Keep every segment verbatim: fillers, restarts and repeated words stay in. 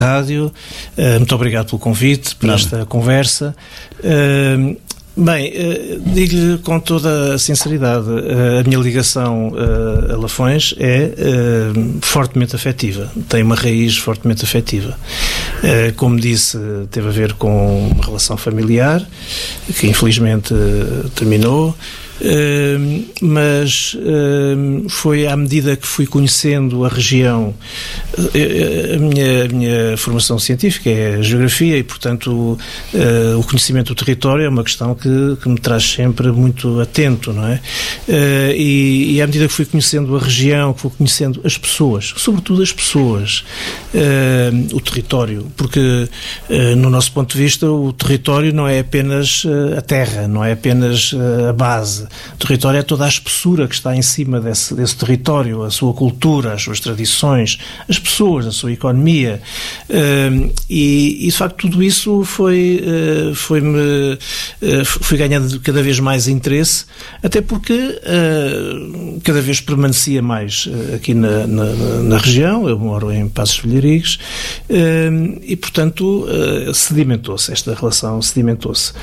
rádio. Uh, muito obrigado pelo convite, por Nada. esta conversa. Uh, Bem, uh, digo-lhe com toda a sinceridade, uh, a minha ligação uh, a Lafões é uh, fortemente afetiva, tem uma raiz fortemente afetiva. Uh, como disse, teve a ver com uma relação familiar, que infelizmente uh, terminou. Uh, mas uh, foi à medida que fui conhecendo a região, uh, a, minha, a minha formação científica é a geografia e, portanto, uh, o conhecimento do território é uma questão que, que me traz sempre muito atento, não é? Uh, e, e à medida que fui conhecendo a região, que fui conhecendo as pessoas, sobretudo as pessoas, uh, o território, porque uh, no nosso ponto de vista o território não é apenas uh, a terra, não é apenas uh, a base. O território é toda a espessura que está em cima desse, desse território, a sua cultura, as suas tradições, as pessoas, a sua economia. Uh, e, e, de facto, tudo isso foi, uh, foi-me, uh, fui ganhando cada vez mais interesse, até porque uh, cada vez permanecia mais uh, aqui na, na, na região. Eu moro em Passos de Vilharigues uh, e, portanto, uh, sedimentou-se, esta relação sedimentou-se.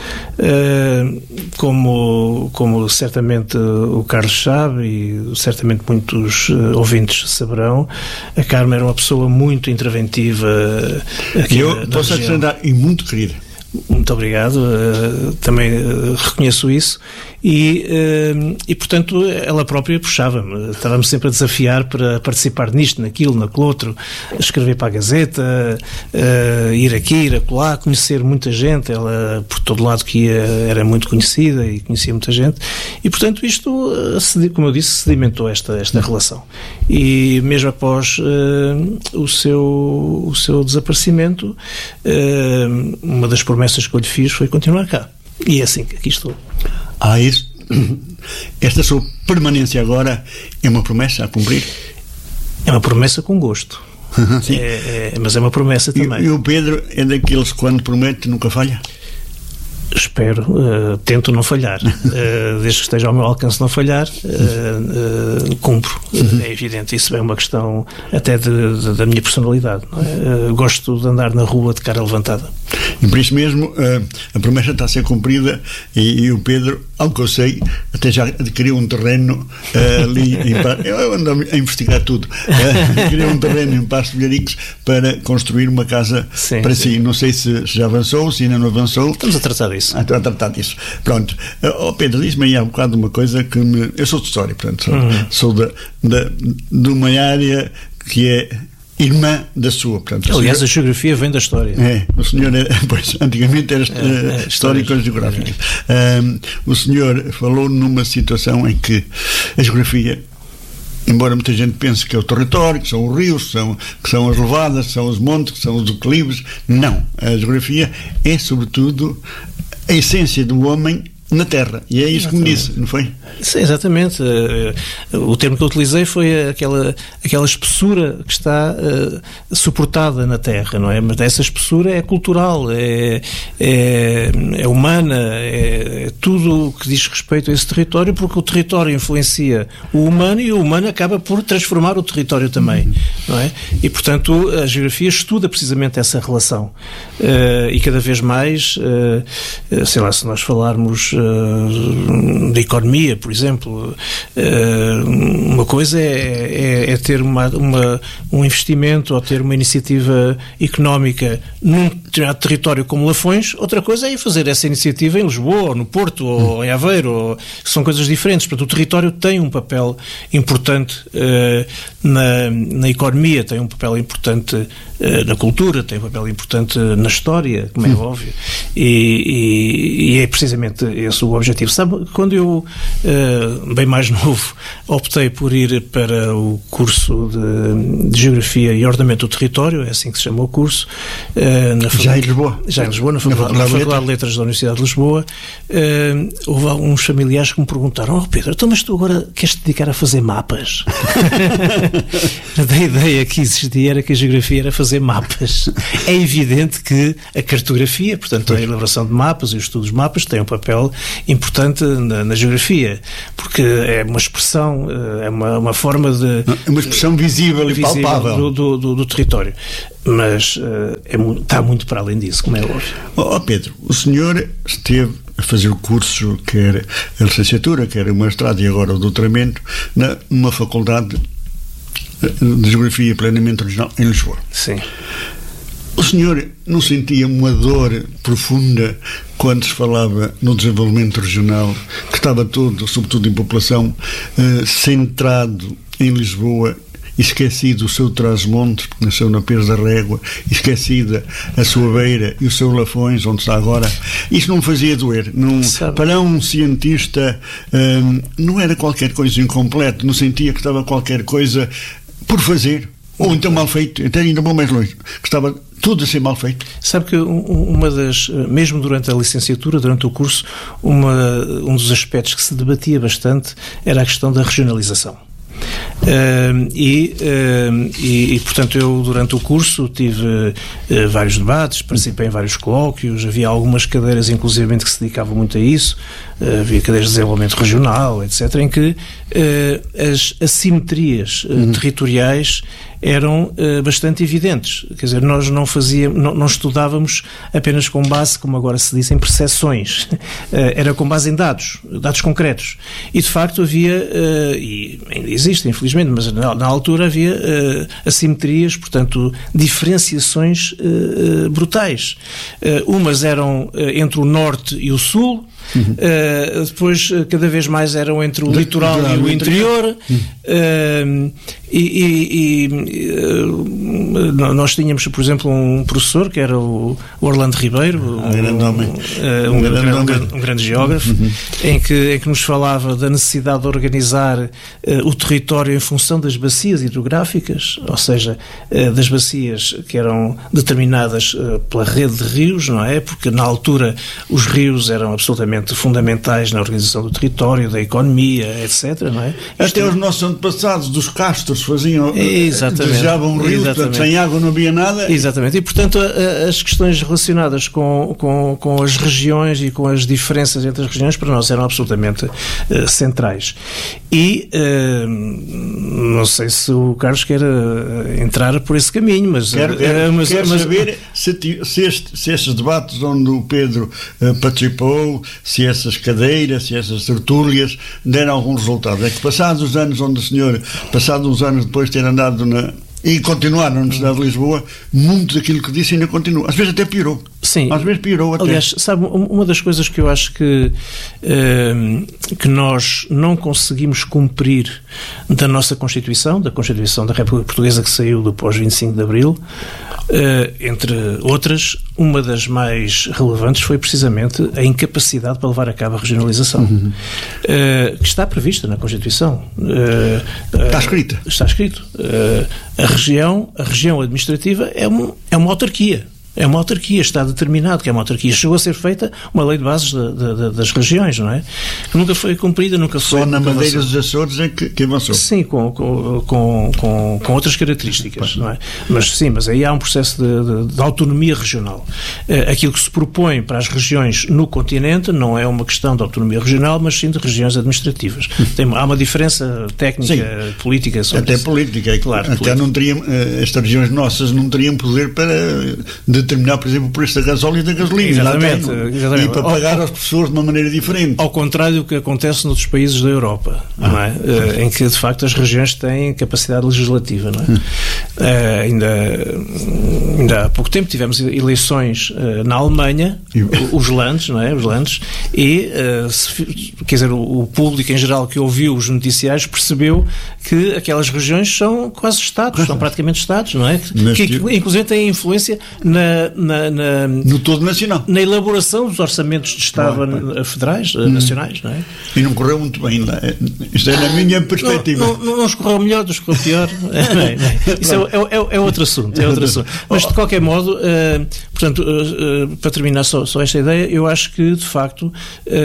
Uh, como, como certamente o Carlos sabe e certamente muitos uh, ouvintes saberão, a Carmen era uma pessoa muito interventiva aqui eu na, na posso região. acrescentar, e muito querida. Muito obrigado, uh, também uh, reconheço isso e, uh, e portanto ela própria puxava-me, estava-me sempre a desafiar para participar nisto, naquilo, naquele outro, escrever para a Gazeta, uh, ir aqui, ir acolá, conhecer muita gente. Ela por todo lado que ia era muito conhecida e conhecia muita gente e portanto isto, uh, como eu disse, sedimentou esta, esta relação e mesmo após uh, o, seu, o seu desaparecimento, uh, uma das promessas que eu lhe fiz foi continuar cá. E é assim que aqui estou. Ah, isso. Esta sua permanência agora é uma promessa a cumprir? É uma promessa com gosto. Sim. É, é, mas é uma promessa também. E, e o Pedro é daqueles que quando promete nunca falha? Espero, uh, tento não falhar. Uh, desde que esteja ao meu alcance não falhar, uh, uh, cumpro. Uh, é evidente. Isso é uma questão até de, de, da minha personalidade. Não é? Uh, gosto de andar na rua de cara levantada. E por isso mesmo uh, a promessa está a ser cumprida e, e o Pedro, ao que eu sei, até já adquiriu um terreno uh, ali em, eu ando a investigar tudo, uh, adquiriu um terreno em Passos de Vilharigues para construir uma casa sim, para sim. si. Não sei se, se já avançou, se ainda não avançou. Estamos a tratar disso. Ah, estou a tratar disso. Pronto. Uh, oh Pedro, diz-me aí há um bocado uma coisa que me... Eu sou de história, portanto, sou, uhum. sou da, da, de uma área que é irmã da sua. Portanto, aliás, senhor, a geografia vem da história. É, o senhor, é, pois, antigamente era é, é, histórico-geográfico. É. Um, o senhor falou numa situação em que a geografia, embora muita gente pense que é o território, que são os rios, que são, que são as levadas, que são os montes, que são os declives, não. A geografia é, sobretudo, a essência do homem na Terra, e é isso exatamente. Que me disse, não foi? Sim, exatamente. O termo que eu utilizei foi aquela, aquela espessura que está uh, suportada na Terra, não é? Mas essa espessura é cultural, é, é, é humana, é, é tudo o que diz respeito a esse território, porque o território influencia o humano e o humano acaba por transformar o território também, uhum. não é? E, portanto, a geografia estuda precisamente essa relação. Uh, e cada vez mais, uh, sei lá, se nós falarmos de economia, por exemplo, uma coisa é, é, é ter uma, uma, um investimento ou ter uma iniciativa económica num determinado território como Lafões, outra coisa é fazer essa iniciativa em Lisboa, ou no Porto, ou em Aveiro, ou, são coisas diferentes. Portanto, o território tem um papel importante uh, na, na economia, tem um papel importante uh, na cultura, tem um papel importante na história, como é óbvio, e, e, e é precisamente esse o objetivo. Sabe, quando eu, uh, bem mais novo, optei por ir para o curso de, de Geografia e Ordenamento do Território, é assim que se chama o curso, uh, na já em Lisboa? Já em Lisboa, na Faculdade, na Faculdade de Letras da Universidade de Lisboa, uh, houve alguns familiares que me perguntaram: oh Pedro, então mas tu agora queres te dedicar a fazer mapas? A ideia que existia era que a geografia era fazer mapas. É evidente que a cartografia, portanto a elaboração de mapas e o estudo dos mapas tem um papel importante na, na geografia, porque é uma expressão, é uma, uma forma de... É uma expressão visível e visível palpável. Do, do, do, do território. Mas uh, é, está muito para além disso, como é óbvio. Ó oh, Pedro, o senhor esteve a fazer o curso, quer a licenciatura, quer o mestrado e agora o doutoramento, na, numa faculdade de Geografia Plenamente Regional em Lisboa. Sim. O senhor não sentia uma dor profunda quando se falava no desenvolvimento regional, que estava todo, sobretudo em população, uh, centrado em Lisboa, esquecido o seu Trás-Montes, porque nasceu na Pires da Régua, esquecida a sua Beira e o seu Lafões, onde está agora? Isso não fazia doer. Não, para um cientista hum, não era qualquer coisa incompleta, não sentia que estava qualquer coisa por fazer, ou então mal feito, até ainda vou mais longe, que estava tudo a ser mal feito. Sabe que uma das, mesmo durante a licenciatura, durante o curso, uma, um dos aspectos que se debatia bastante era a questão da regionalização. Uh, e, uh, e, e, portanto, eu durante o curso tive uh, vários debates, participei em vários colóquios, havia algumas cadeiras, inclusivamente, que se dedicavam muito a isso, uh, havia cadeiras de desenvolvimento regional, etcétera, em que uh, as assimetrias uh, uhum. territoriais eram uh, bastante evidentes. Quer dizer, nós não fazíamos, não, não estudávamos apenas com base, como agora se diz, em percepções. Uh, era com base em dados, dados concretos. E, de facto, havia, uh, e ainda existe, infelizmente, mas na, na altura havia uh, assimetrias, portanto, diferenciações uh, uh, brutais. Uh, umas eram uh, entre o norte e o sul, Uhum. Uh, depois cada vez mais eram entre o litoral, litoral e o interior, interior. Uhum. uh, e, e, e uh, nós tínhamos, por exemplo, um professor que era o Orlando Ribeiro, um, grande homem. Uh, um, um, grande um, grande, um grande geógrafo, uhum. em, que, em que nos falava da necessidade de organizar uh, o território em função das bacias hidrográficas, ou seja, uh, das bacias que eram determinadas uh, pela rede de rios, não é? Porque na altura os rios eram absolutamente fundamentais na organização do território, da economia, etcétera, não é? Até Isto... os nossos antepassados dos castros faziam, exatamente, desejavam um rio, portanto, sem água não havia nada. Exatamente, e portanto a, a, as questões relacionadas com, com, com as regiões e com as diferenças entre as regiões para nós eram absolutamente uh, centrais. E uh, não sei se o Carlos quer uh, entrar por esse caminho, mas... Quero, quero, uh, mas, quero mas, saber se, se, este, se estes debates onde o Pedro uh, participou, se essas cadeiras, se essas tertúlias deram algum resultado. É que passados os anos onde o senhor, passados uns anos depois de ter andado na, e continuar na Universidade de Lisboa, muito daquilo que disse ainda continua. Às vezes até piorou. Sim. Às vezes piorou até. Aliás, sabe, uma das coisas que eu acho que, uh, que nós não conseguimos cumprir da nossa Constituição, da Constituição da República Portuguesa que saiu depois de vinte e cinco de Abril, uh, entre outras, uma das mais relevantes foi precisamente a incapacidade para levar a cabo a regionalização, uhum. uh, que está prevista na Constituição. Uh, está escrita. Uh, está escrito. Uh, a região, a região administrativa é, um, é uma autarquia. É uma autarquia, está determinado que é uma autarquia. Chegou a ser feita uma lei de bases de, de, de, das regiões, não é? Que nunca foi cumprida, nunca foi... Só na Madeira dos Açores é que, que avançou. Sim, com, com, com, com, com outras características, não é? Mas sim, mas aí há um processo de, de, de autonomia regional. Uh, aquilo que se propõe para as regiões no continente não é uma questão de autonomia regional, mas sim de regiões administrativas. Tem, há uma diferença técnica, sim, política sobre até isso. política, é claro. Até política. Não teriam, estas regiões nossas não teriam poder para determinar, por exemplo, o preço da gasóleo e da gasolina. Exatamente, exatamente. E para pagar aos professores de uma maneira diferente. Ao contrário do que acontece noutros países da Europa, ah. não é? Uh, em que, de facto, as regiões têm capacidade legislativa, não é? Hum. Uh, ainda, ainda há pouco tempo tivemos eleições uh, na Alemanha, e... os landes, não é? Os landes, e, uh, se, quer dizer, o, o público em geral que ouviu os noticiários percebeu que aquelas regiões são quase Estados, são praticamente Estados, não é? Que, que, que inclusive têm influência na, na, na, no todo nacional, na elaboração dos orçamentos de Estado claro, federais, hum. nacionais, não é? E não correu muito bem lá. Isto é na minha perspectiva. Não, não, não escorreu melhor, não escorreu pior. É, não é, não é. Isso é, é, é outro assunto, é outro assunto. Mas de qualquer modo, uh, portanto, uh, uh, para terminar só, só esta ideia, eu acho que de facto uh,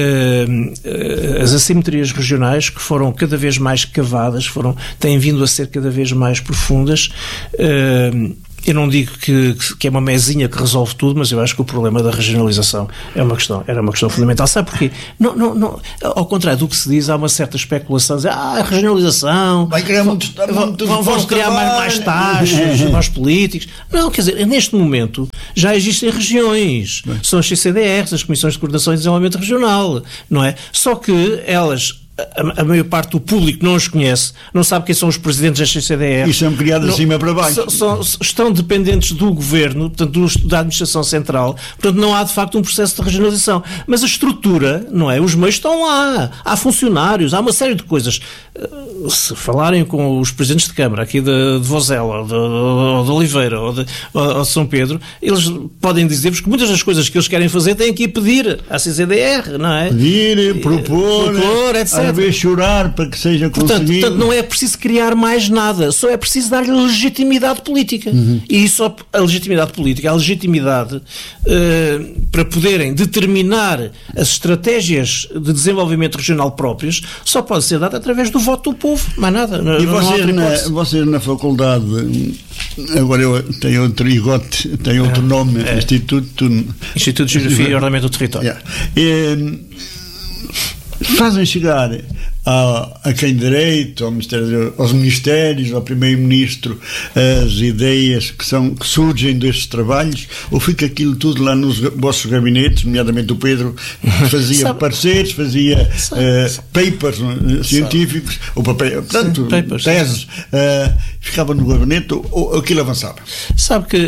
uh, as assimetrias regionais que foram cada vez mais cavadas, foram, têm vindo a ser cada vez mais profundas, uh, eu não digo que, que é uma mesinha que resolve tudo, mas eu acho que o problema da regionalização é uma questão, era uma questão fundamental. Sabe porquê? Não, não, não, ao contrário do que se diz, há uma certa especulação, dizer, ah, a regionalização vai criar muitos, muitos vão, vão criar mais, mais taxas para os políticos. Não, quer dizer, neste momento já existem regiões, bem, são as C C D Rs, as Comissões de Coordenação e Desenvolvimento Regional, não é? Só que elas... A, a maior parte do público não os conhece, não sabe quem são os presidentes das C C D R. E são criados de cima para baixo. São, são, estão dependentes do governo, portanto, do, da administração central, portanto, não há de facto um processo de regionalização. Mas a estrutura, não é? Os meios estão lá, há funcionários, há uma série de coisas. Se falarem com os presidentes de Câmara, aqui de, de Vozela, ou de, ou de Oliveira, ou de, ou de São Pedro, eles podem dizer-vos que muitas das coisas que eles querem fazer têm que ir pedir à C C D R, não é? Pedir, propor, propor etcétera. Às vezes chorar para que seja portanto, conseguido. Portanto, não é preciso criar mais nada, só é preciso dar-lhe legitimidade política. Uhum. E só a legitimidade política, a legitimidade uh, para poderem determinar as estratégias de desenvolvimento regional próprias, só pode ser dada através do voto do povo, mais nada. E não, vocês, não na, vocês na faculdade, agora eu tenho outro igote, tem outro é, nome, é. Instituto... Instituto de Geografia e Ordenamento do Território. Yeah. E, fazem chegar a, a quem direito, ao Ministério, aos ministérios, ao Primeiro-Ministro, as ideias que, são, que surgem destes trabalhos, ou fica aquilo tudo lá nos vossos gabinetes, nomeadamente o Pedro, que fazia sabe, pareceres, fazia sabe, uh, sabe, papers uh, científicos, ou papel, portanto, papers, teses, uh, ficava no gabinete, ou, ou aquilo avançava? Sabe que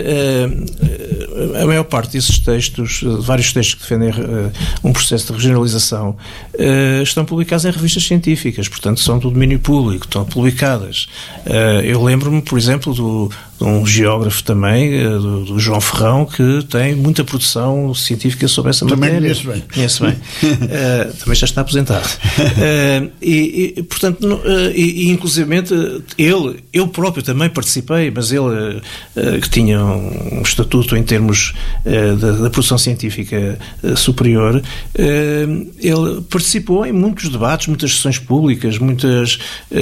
uh, a maior parte desses textos, vários textos que defendem uh, um processo de regionalização, uh, estão publicados em revistas científicas. Científicas, portanto são do domínio público, estão publicadas. Uh, eu lembro-me, por exemplo, do, de um geógrafo também, uh, do, do João Ferrão, que tem muita produção científica sobre essa também matéria. Também conheço bem. Uh, também já está aposentado. Uh, e, e, portanto, uh, e, e inclusivamente ele, eu próprio também participei, mas ele, uh, que tinha um estatuto em termos uh, da, da produção científica uh, superior, uh, ele participou em muitos debates, muitas sessões públicas, muitas,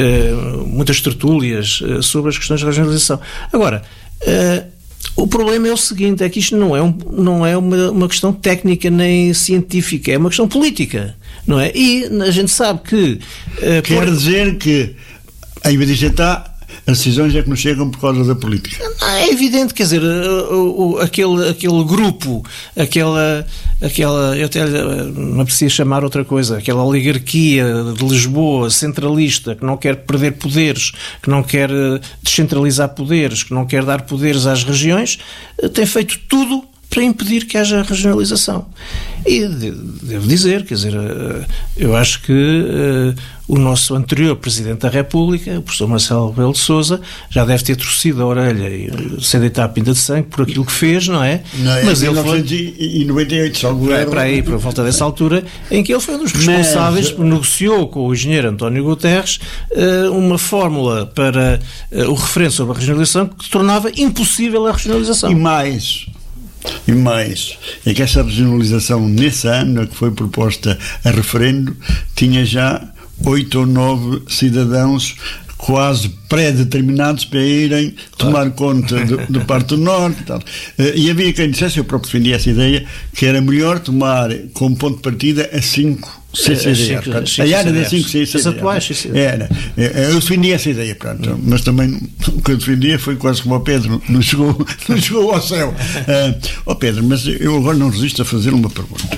uh, muitas tertúlias uh, sobre as questões da regionalização. Agora, uh, o problema é o seguinte, é que isto não é, um, não é uma, uma questão técnica nem científica, é uma questão política, não é? E a gente sabe que... Uh, Quer por... dizer que a I B D G está... As decisões é que nos chegam por causa da política. É evidente, quer dizer, o, o, aquele, aquele grupo, aquela, aquela, eu até não aprecio chamar outra coisa, aquela oligarquia de Lisboa, centralista, que não quer perder poderes, que não quer descentralizar poderes, que não quer dar poderes às regiões, tem feito tudo para impedir que haja regionalização. E devo dizer, quer dizer, eu acho que uh, o nosso anterior Presidente da República, o professor Marcelo Rebelo de Sousa, já deve ter torcido a orelha e sem deitar a pinta de sangue por aquilo que fez, não é? Não, Mas em ele foi... em noventa e oito, só o é, para aí, por volta dessa altura, em que ele foi um dos responsáveis, Mas... negociou com o engenheiro António Guterres uh, uma fórmula para uh, o referendo sobre a regionalização que tornava impossível a regionalização. E mais... E mais, é que essa regionalização nesse ano que foi proposta a referendo tinha já oito ou nove cidadãos quase pré-determinados para irem tomar conta do, do parte do Norte e tal. E havia quem dissesse, eu próprio defendia essa ideia, que era melhor tomar como ponto de partida a cinco C C D R, a área das cinco C C D R. As atuais C C D R. Era. Eu defendi essa ideia, pronto, hum. mas também o que eu defendia foi quase como o Pedro, não chegou, não chegou ao céu. Uh, oh Pedro, mas eu agora não resisto a fazer uma pergunta.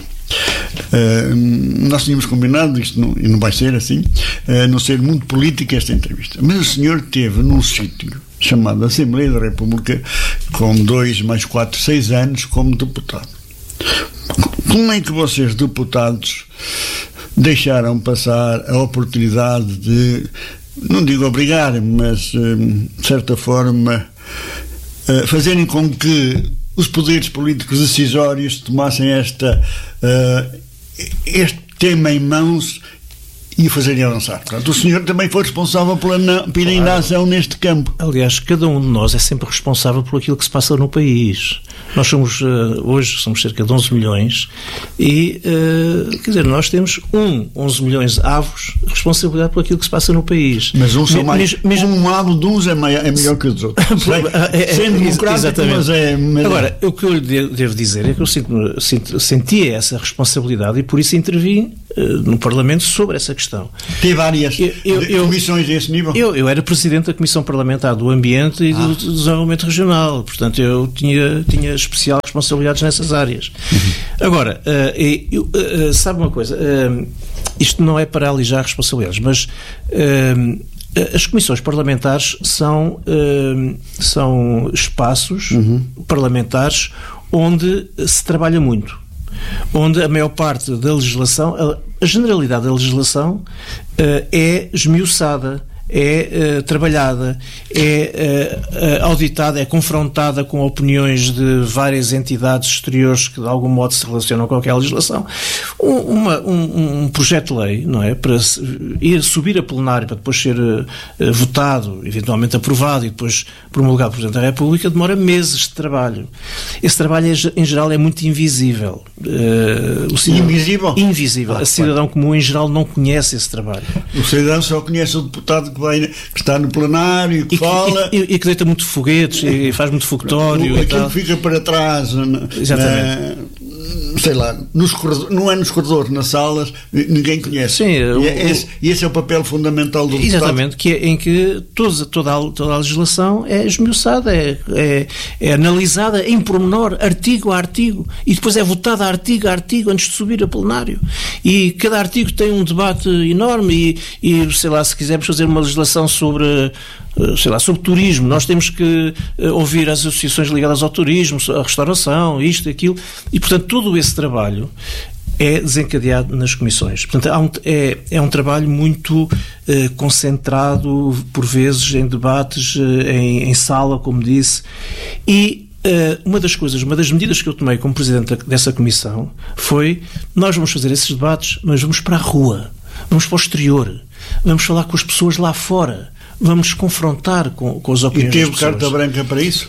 Uh, nós tínhamos combinado, isto não, e não vai ser assim, uh, não ser muito política esta entrevista, mas o senhor esteve num sítio chamado Assembleia da República com dois mais quatro, seis anos como deputado. Como é que vocês, deputados, deixaram passar a oportunidade de, não digo obrigar, mas de certa forma fazerem com que os poderes políticos decisórios tomassem esta, este tema em mãos e fazerem avançar. Portanto, o senhor também foi responsável pela, pela inação neste campo. Aliás, cada um de nós é sempre responsável por aquilo que se passa no país. Nós somos, hoje, somos cerca de onze milhões e, quer dizer, nós temos um, onze milhões de avos de responsabilidade por aquilo que se passa no país. Mas uns são mais... Mesmo, um avo de uns é, maior, é melhor que os outros. é, é, Sendo democrático, mas é... Mas Agora, o que eu lhe devo dizer é que eu sinto, sinto, sentia essa responsabilidade e por isso intervim no Parlamento sobre essa questão. Tem várias eu, eu, comissões desse nível? Eu, eu era Presidente da Comissão Parlamentar do Ambiente e ah. do Desenvolvimento Regional, portanto eu tinha, tinha especial responsabilidades nessas áreas. Uhum. Agora, uh, eu, uh, sabe uma coisa, uh, isto não é para alijar responsabilidades, mas uh, as comissões parlamentares são, uh, são espaços uhum. parlamentares onde se trabalha muito, onde a maior parte da legislação, a, a generalidade da legislação uh, é esmiuçada, é uh, trabalhada, é uh, uh, auditada, é confrontada com opiniões de várias entidades exteriores que de algum modo se relacionam com aquela legislação. Um, uma, um, um projeto de lei, não é, para ir subir a plenário para depois ser uh, uh, votado, eventualmente aprovado e depois promulgado pelo Presidente da República, demora meses de trabalho. Esse trabalho em geral é muito invisível. Uh, o cidadão, invisível? Invisível. Ah, o cidadão comum em geral não conhece esse trabalho. O cidadão só conhece o deputado que, vai, que está no plenário, que e fala... Que, e, e que deita muito foguetes e faz muito foguetório. Aquilo que fica para trás... Exatamente. Na, sei lá, nos corredores, não é nos corredores, nas salas, ninguém conhece. Sim, e, o, é esse, e esse é o papel fundamental do deputado. Exatamente, que é, em que toda, toda, a, toda a legislação é esmiuçada, é, é, é analisada em pormenor, artigo a artigo, e depois é votada artigo a artigo antes de subir a plenário. E cada artigo tem um debate enorme e, e sei lá, se quisermos fazer uma legislação sobre... sei lá, sobre turismo, nós temos que uh, ouvir as associações ligadas ao turismo, a restauração, isto, aquilo, e portanto todo esse trabalho é desencadeado nas comissões. Portanto, há um, é, é um trabalho muito uh, concentrado, por vezes, em debates, uh, em, em sala, como disse, e uh, uma das coisas, uma das medidas que eu tomei como Presidente dessa comissão foi, nós vamos fazer esses debates, mas vamos para a rua, vamos para o exterior, vamos falar com as pessoas lá fora, vamos confrontar com, com as opiniões das pessoas. E teve carta branca para isso?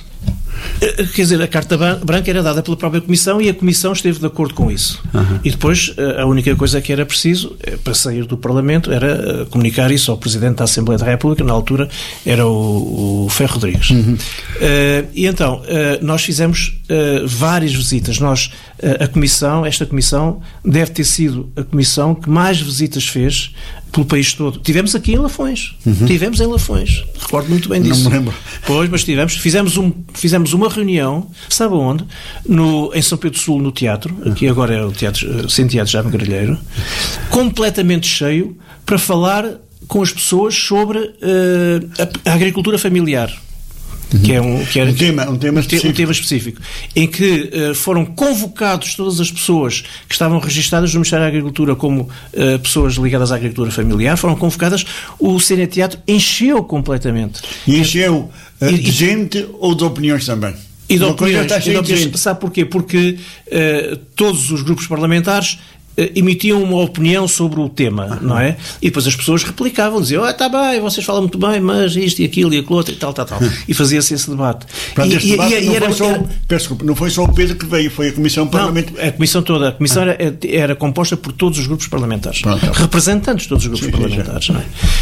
Quer dizer, a carta branca era dada pela própria Comissão e a Comissão esteve de acordo com isso. Uhum. E depois a única coisa que era preciso para sair do Parlamento era comunicar isso ao Presidente da Assembleia da República, na altura era o, o Ferro Rodrigues. Uhum. Uh, e então, uh, nós fizemos uh, várias visitas. Nós, uh, a Comissão, esta Comissão deve ter sido a Comissão que mais visitas fez pelo país todo. Tivemos aqui em Lafões. Uhum. Tivemos em Lafões. Recordo muito bem disso. Não me lembro. Pois, mas tivemos. Fizemos, um, fizemos uma reunião, sabe onde? No, em São Pedro do Sul, no teatro, aqui agora é o teatro, Centro Teatro Jaime Gargalheiro, completamente cheio, para falar com as pessoas sobre uh, a, a agricultura familiar. Uhum. Que é um, que era, um, tema, um, tema um tema específico, em que uh, foram convocados todas as pessoas que estavam registadas no Ministério da Agricultura como uh, pessoas ligadas à agricultura familiar, foram convocadas, o C N Teatro encheu completamente. E encheu uh, e, de gente ou de opiniões também? E de opiniões, e de opiniões. Sabe porquê? Porque uh, todos os grupos parlamentares emitiam uma opinião sobre o tema, não é? E depois as pessoas replicavam, diziam, ah, está bem, vocês falam muito bem, mas isto e aquilo e aquilo outro e tal, tal, tal. E fazia-se esse debate. Pronto, e, este debate e, não, e era, foi só, era, desculpa, não foi só o Pedro que veio, foi a Comissão Parlamentar. Não, a Comissão toda. A Comissão ah. era, era composta por todos os grupos parlamentares. Pronto. Representantes de todos os grupos sim, parlamentares, sim, não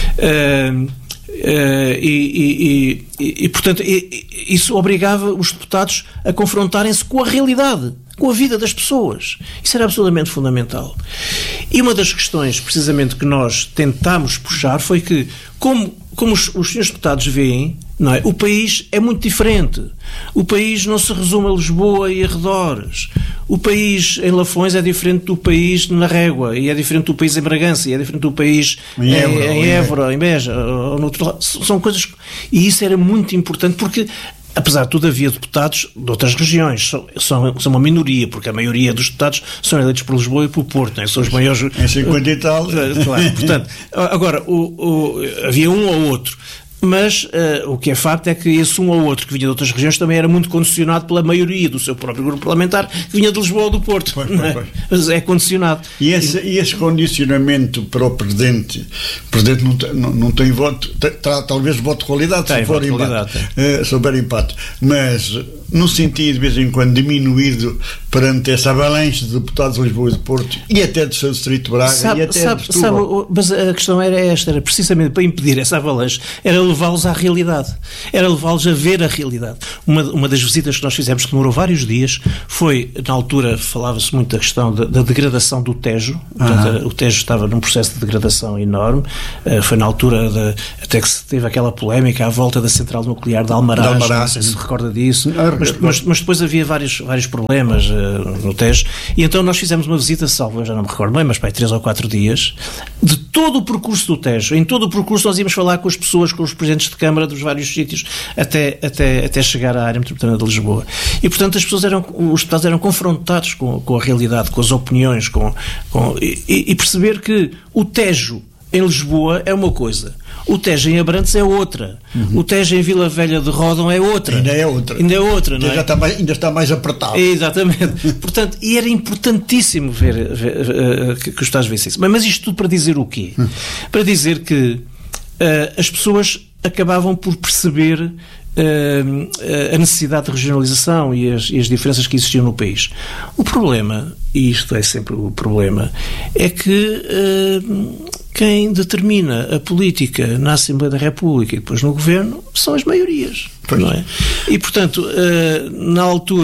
é? Uh, Uh, e, e, e, e, portanto, e, isso obrigava os deputados a confrontarem-se com a realidade, com a vida das pessoas. Isso era absolutamente fundamental. E uma das questões, precisamente, que nós tentámos puxar foi que, como, como os, os senhores deputados veem, não é? O país é muito diferente. O país não se resume a Lisboa e arredores. O país em Lafões é diferente do país na Régua, e é diferente do país em Bragança, e é diferente do país em Évora, em, em, Évora, em Beja, ou no outro lado. São coisas... E isso era muito importante, porque, apesar de tudo, havia deputados de outras regiões. São, são, são uma minoria, porque a maioria dos deputados são eleitos por Lisboa e por Porto, né? São os maiores... Em cinquenta e tal. Claro, portanto, agora, o, o, havia um ou outro. Mas uh, o que é facto é que esse um ou outro que vinha de outras regiões também era muito condicionado pela maioria do seu próprio grupo parlamentar, que vinha de Lisboa ou do Porto. Pois, pois, pois. Mas é condicionado. E esse, e esse condicionamento para o Presidente, o Presidente não tem, não, não tem voto, tem, talvez voto de qualidade, tem, se for empate, uh, se houver empate, mas no sentido de vez em quando diminuído perante essa avalanche de deputados de Lisboa e de Porto e até do seu distrito de Braga sabe, e até sabe, de Setúbal. Sabe, mas a questão era esta, era precisamente para impedir essa avalanche, era levá-los à realidade, era levá-los a ver a realidade. Uma, uma das visitas que nós fizemos, que demorou vários dias, foi, na altura falava-se muito da questão da, da degradação do Tejo. Portanto, o Tejo estava num processo de degradação enorme, uh, foi na altura de, até que se teve aquela polémica à volta da central nuclear de Almaraz, de Almaraz. Não sei se se recorda disso, mas, mas, mas depois havia vários, vários problemas uh, no Tejo, e então nós fizemos uma visita, salvo, eu já não me recordo bem, mas para aí três ou quatro dias, de todo o percurso do Tejo. Em todo o percurso nós íamos falar com as pessoas, com os presidentes de Câmara dos vários sítios, até, até, até chegar à área metropolitana de Lisboa. E, portanto, as pessoas eram, os deputados eram confrontados com, com a realidade, com as opiniões, com, com, e, e perceber que o Tejo em Lisboa é uma coisa, o Tejo em Abrantes é outra, uhum. o Tejo em Vila Velha de Ródão é outra. Ainda é outra. Ainda é outra, não é? Já está mais, ainda está mais apertado. Exatamente. Portanto, e era importantíssimo ver, ver uh, que, que os Estados vissem isso. Mas, mas isto tudo para dizer o quê? Uhum. Para dizer que uh, as pessoas acabavam por perceber uh, a necessidade de regionalização e as, e as diferenças que existiam no país. O problema, e isto é sempre o problema, é que uh, quem determina a política na Assembleia da República e depois no Governo são as maiorias. Não é? E, portanto, na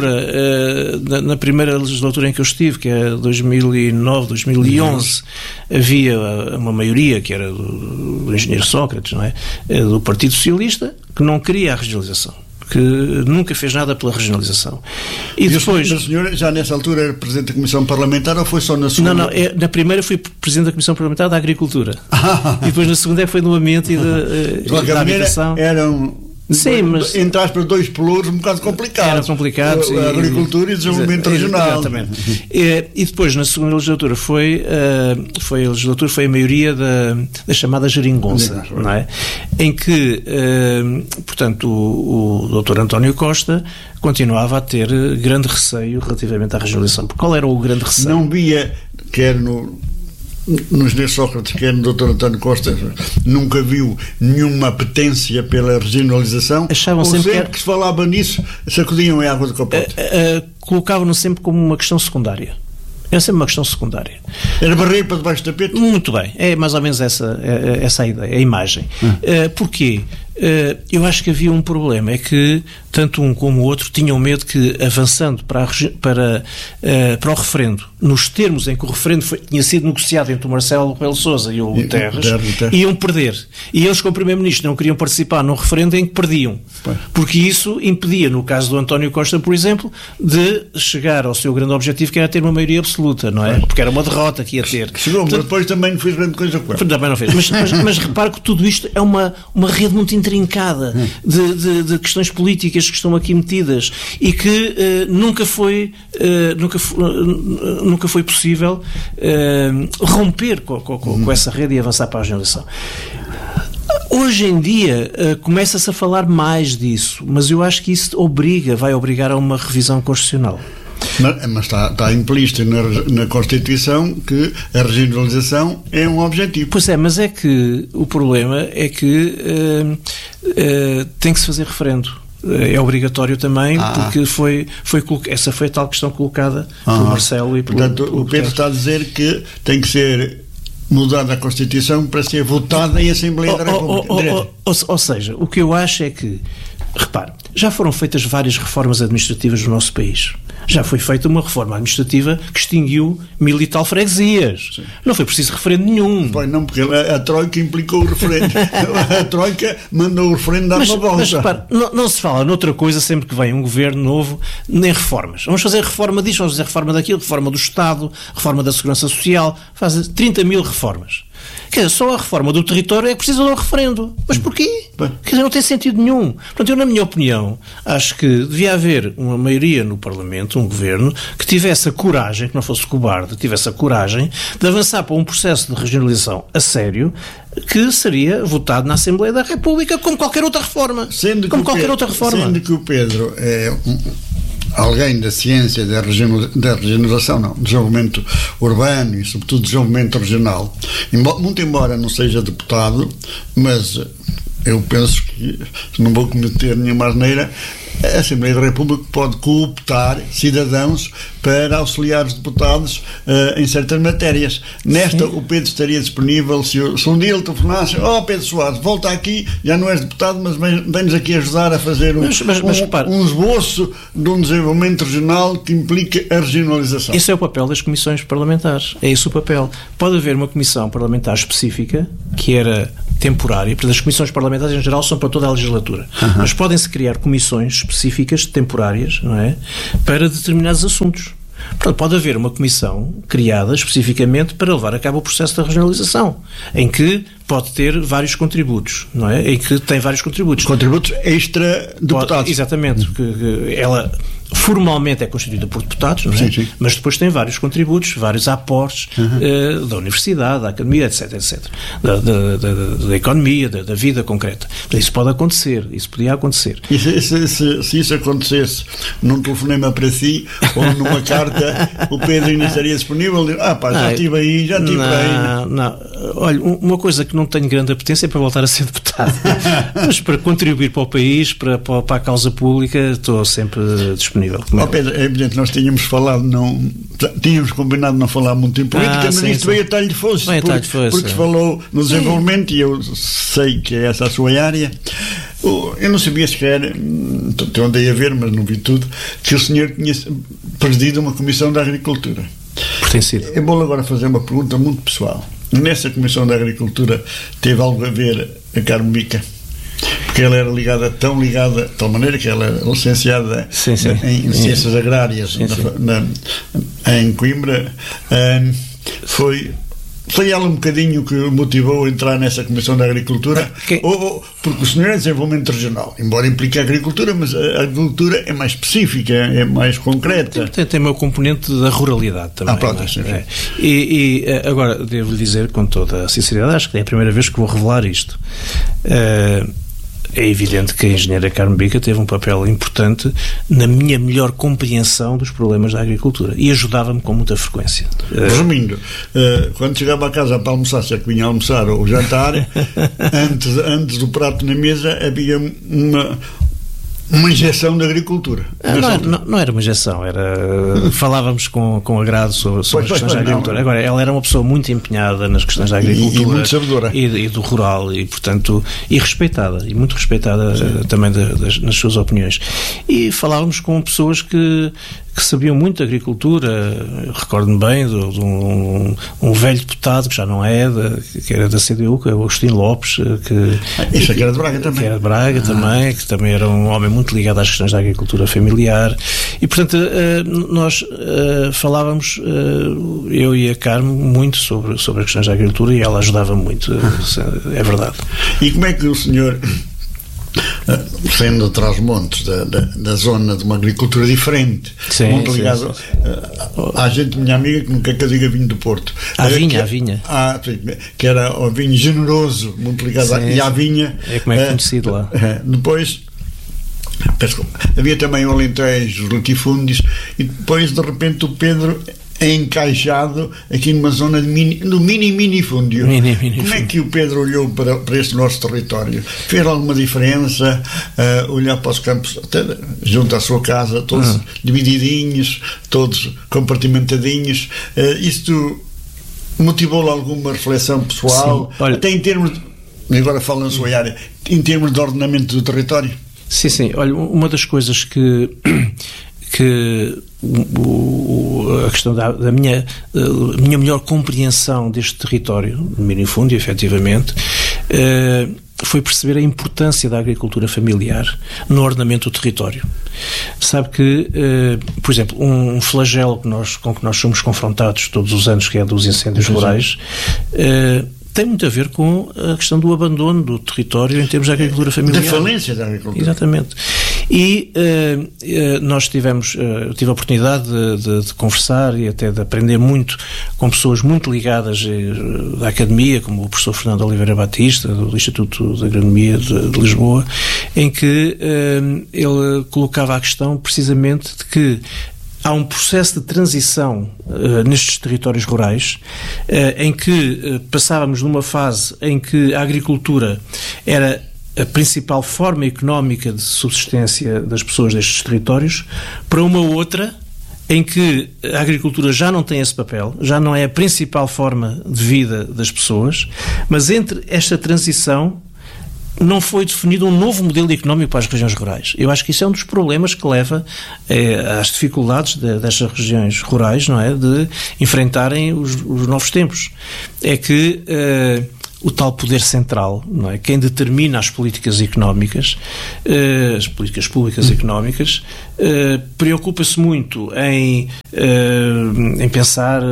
altura, na primeira legislatura em que eu estive, que é dois mil e nove, dois mil e onze, havia uma maioria, que era do engenheiro Sócrates, não é? Do Partido Socialista, que não queria a regionalização, que nunca fez nada pela regionalização. E, e depois... O senhor já nessa altura era Presidente da Comissão Parlamentar ou foi só na segunda? Não, não, é, na primeira fui Presidente da Comissão Parlamentar da Agricultura. E depois na segunda é que foi do Ambiente e da, de da Habitação. Eram... Sim, mas... Entre aspas, dois pelouros um bocado complicados. Era complicado. A, a agricultura e, e desenvolvimento e, regional. Exatamente. E, e depois, na segunda legislatura, foi, uh, foi a legislatura, foi a maioria da, da chamada geringonça, não, não é? Em que, uh, portanto, o, o doutor António Costa continuava a ter grande receio relativamente à regionalização. Porque qual era o grande receio? Não via, quer no... no engenheiro Sócrates, quer no doutor António Costa, nunca viu nenhuma apetência pela regionalização. Achavam ou sempre, sempre que, era... que se falava nisso, sacudiam a água do capote. Uh, uh, colocavam-no sempre como uma questão secundária. Era sempre uma questão secundária. Era barreira para debaixo do tapete? Muito bem. É mais ou menos essa, essa a ideia, a imagem. Hum. Uh, porquê? Uh, eu acho que havia um problema, é que tanto um como o outro tinham medo que, avançando para, a, para, uh, para o referendo, nos termos em que o referendo foi, tinha sido negociado entre o Marcelo Rebelo de Sousa e o e, Terres, Terres, iam perder. E eles, como Primeiro-Ministro, não queriam participar num referendo em que perdiam. Pois. Porque isso impedia, no caso do António Costa, por exemplo, de chegar ao seu grande objetivo, que era ter uma maioria absoluta, não é? Pois. Porque era uma derrota que ia ter. Que chegou, mas depois também não fez grande coisa com ela. Também não fez. Mas, mas, mas repare que tudo isto é uma, uma rede muito intrincada de, de, de questões políticas que estão aqui metidas e que uh, nunca foi uh, nunca, uh, nunca foi possível uh, romper com, com, com essa rede e avançar para a regionalização. Hoje em dia uh, começa-se a falar mais disso, mas eu acho que isso obriga, vai obrigar a uma revisão constitucional. Mas, mas está, está implícito na, na Constituição que a regionalização é um objetivo. Pois é, mas é que o problema é que uh, uh, tem que se fazer referendo. É obrigatório também, ah. porque foi, foi, essa foi a tal questão colocada ah. pelo Marcelo e pelo... Portanto, pelo o Pedro está a dizer que tem que ser mudada a Constituição para ser votada em Assembleia oh, da República. Oh, oh, oh, ou, ou seja, o que eu acho é que, repare, já foram feitas várias reformas administrativas no nosso país. Já foi feita uma reforma administrativa que extinguiu mil e tal freguesias. Sim. Não foi preciso referendo nenhum. Pois não, porque a, a Troika implicou o referendo. A Troika mandou o referendo dar uma volta. Mas repare, não, não se fala noutra coisa sempre que vem um governo novo, nem reformas. Vamos fazer reforma disto, vamos fazer reforma daquilo, reforma do Estado, reforma da Segurança Social, fazem trinta mil reformas. Quer dizer, só a reforma do território é que precisa de um referendo. Mas porquê? Quer dizer, não tem sentido nenhum. Portanto, eu, na minha opinião, acho que devia haver uma maioria no Parlamento, um governo, que tivesse a coragem, que não fosse cobarde, tivesse a coragem de avançar para um processo de regionalização a sério, que seria votado na Assembleia da República como qualquer outra reforma. Sendo como qualquer Pedro, outra reforma. Sendo que o Pedro é um, alguém da ciência da, da regeneração, não, desenvolvimento urbano e sobretudo desenvolvimento regional, muito embora não seja deputado, mas eu penso que, não vou cometer nenhuma asneira, a Assembleia da República pode cooptar cidadãos para auxiliar os deputados uh, em certas matérias. Nesta, sim, o Pedro estaria disponível se, eu, se um dia ele telefonasse: ó oh, Pedro Soares, volta aqui, já não és deputado, mas vem-nos aqui ajudar a fazer um, mas, mas, mas, um, um esboço de um desenvolvimento regional que implica a regionalização. Esse é o papel das comissões parlamentares. É esse o papel. Pode haver uma comissão parlamentar específica, que era temporária, porque as comissões parlamentares em geral são para toda a legislatura, uhum, mas podem-se criar comissões específicas, temporárias, não é, para determinados assuntos. Portanto, pode haver uma comissão criada especificamente para levar a cabo o processo da regionalização, em que pode ter vários contributos, não é? Em que tem vários contributos. Contributos extra-deputados. Exatamente. Que, que ela formalmente é constituída por deputados, não é? Sim, sim. Mas depois tem vários contributos, vários aportes, uhum, uh, da universidade, da academia, etc, etcétera. Da, da, da, da economia, da, da vida concreta. Isso pode acontecer, isso podia acontecer. E se, se, se, se isso acontecesse num telefonema para si ou numa carta, o Pedro ainda estaria disponível? Ah pá, já estive aí, já estive aí. Não, olha, uma coisa que não tenho grande apetência é para voltar a ser deputado. Mas para contribuir para o país, para, para a causa pública, estou sempre disponível. Oh, Pedro, é evidente, nós tínhamos falado, não, tínhamos combinado não falar muito em política, ah, mas sim, isto sim. veio a talho de fosse, porque, porque se falou no desenvolvimento, sim, e eu sei que é essa a sua área. Eu não sabia sequer, eu andei a ver, mas não vi tudo, que o senhor tinha presidido uma comissão da agricultura. Por tem sido. Eu vou agora fazer uma pergunta muito pessoal. Nessa comissão da agricultura teve algo a ver a Carmo Bica? Porque ela era ligada, tão ligada, de tal maneira que ela era licenciada, sim, sim, em, em ciências agrárias, sim, sim. Na, na, em Coimbra. Um, foi, foi ela um bocadinho que o motivou a entrar nessa Comissão da Agricultura? Okay. Ou, ou, porque o senhor é desenvolvimento regional, embora implique a agricultura, mas a agricultura é mais específica, é mais concreta. Tem, tem o componente da ruralidade também. Ah, pronto, mas, é. e, e agora, devo-lhe dizer com toda a sinceridade, acho que é a primeira vez que vou revelar isto. Uh, É evidente que a engenheira Carmo Bica teve um papel importante na minha melhor compreensão dos problemas da agricultura e ajudava-me com muita frequência. Resumindo, quando chegava a casa para almoçar, se é que vinha almoçar ou jantar, antes, antes do prato na mesa havia uma... uma injeção da agricultura. Ah, não, não, não era uma injeção, era, falávamos com, com agrado sobre, sobre pois, as questões pois, da agricultura. Não. Agora, ela era uma pessoa muito empenhada nas questões da agricultura. E, e muito sabedora. E, e do rural, e portanto, e respeitada, e muito respeitada uh, também de, de, nas suas opiniões. E falávamos com pessoas que, que sabiam muito de agricultura. Recordo-me bem de, de um, um velho deputado, que já não é, de, que era da C D U, que é o Agostinho Lopes, que... Isso aqui era de Braga também. Que era de Braga ah. também, que também era um homem muito muito ligado às questões da agricultura familiar e, portanto, nós falávamos, eu e a Carmo, muito sobre, sobre as questões da agricultura e ela ajudava muito, é verdade. E como é que o senhor, sendo de Trás-os-Montes, da, da, da zona de uma agricultura diferente, sim, muito ligado sim, sim. à gente, minha amiga, que nunca que eu diga vinho do Porto, à vinha, à vinha à, que era o vinho generoso, muito ligado sim, à, e à vinha, é como é conhecido lá. Depois havia também o Alentejo, os latifúndios, e depois de repente o Pedro é encaixado aqui numa zona de mini, no mini-minifúndio. Mini, mini Como é que o Pedro olhou para, para este nosso território? Fez alguma diferença uh, olhar para os campos, até junto à sua casa, todos uhum. divididinhos, todos compartimentadinhos? Uh, isto motivou-lhe alguma reflexão pessoal? Sim, olha, até em termos, de, agora falo na sua área, em termos de ordenamento do território? Sim, sim. Olha, uma das coisas que, que o, o, a questão da, da minha, a minha melhor compreensão deste território, do minifúndio, efetivamente, uh, foi perceber a importância da agricultura familiar no ordenamento do território. Sabe que, uh, por exemplo, um flagelo que nós, com que nós somos confrontados todos os anos, que é dos incêndios rurais, uh, tem muito a ver com a questão do abandono do território em termos de agricultura familiar. Da falência da agricultura. Exatamente. E uh, uh, nós tivemos, uh, eu tive a oportunidade de, de, de conversar e até de aprender muito com pessoas muito ligadas uh, da academia, como o professor Fernando Oliveira Batista, do Instituto de Agronomia de, de Lisboa, em que uh, ele colocava a questão precisamente de que há um processo de transição uh, nestes territórios rurais uh, em que uh, passávamos numa fase em que a agricultura era a principal forma económica de subsistência das pessoas destes territórios, para uma outra em que a agricultura já não tem esse papel, já não é a principal forma de vida das pessoas, mas entre esta transição não foi definido um novo modelo económico para as regiões rurais. Eu acho que isso é um dos problemas que leva eh, às dificuldades de, destas regiões rurais, não é? De enfrentarem os, os novos tempos. É que eh, o tal poder central, não é? Quem determina as políticas económicas, eh, as políticas públicas económicas, eh, preocupa-se muito em, eh, em pensar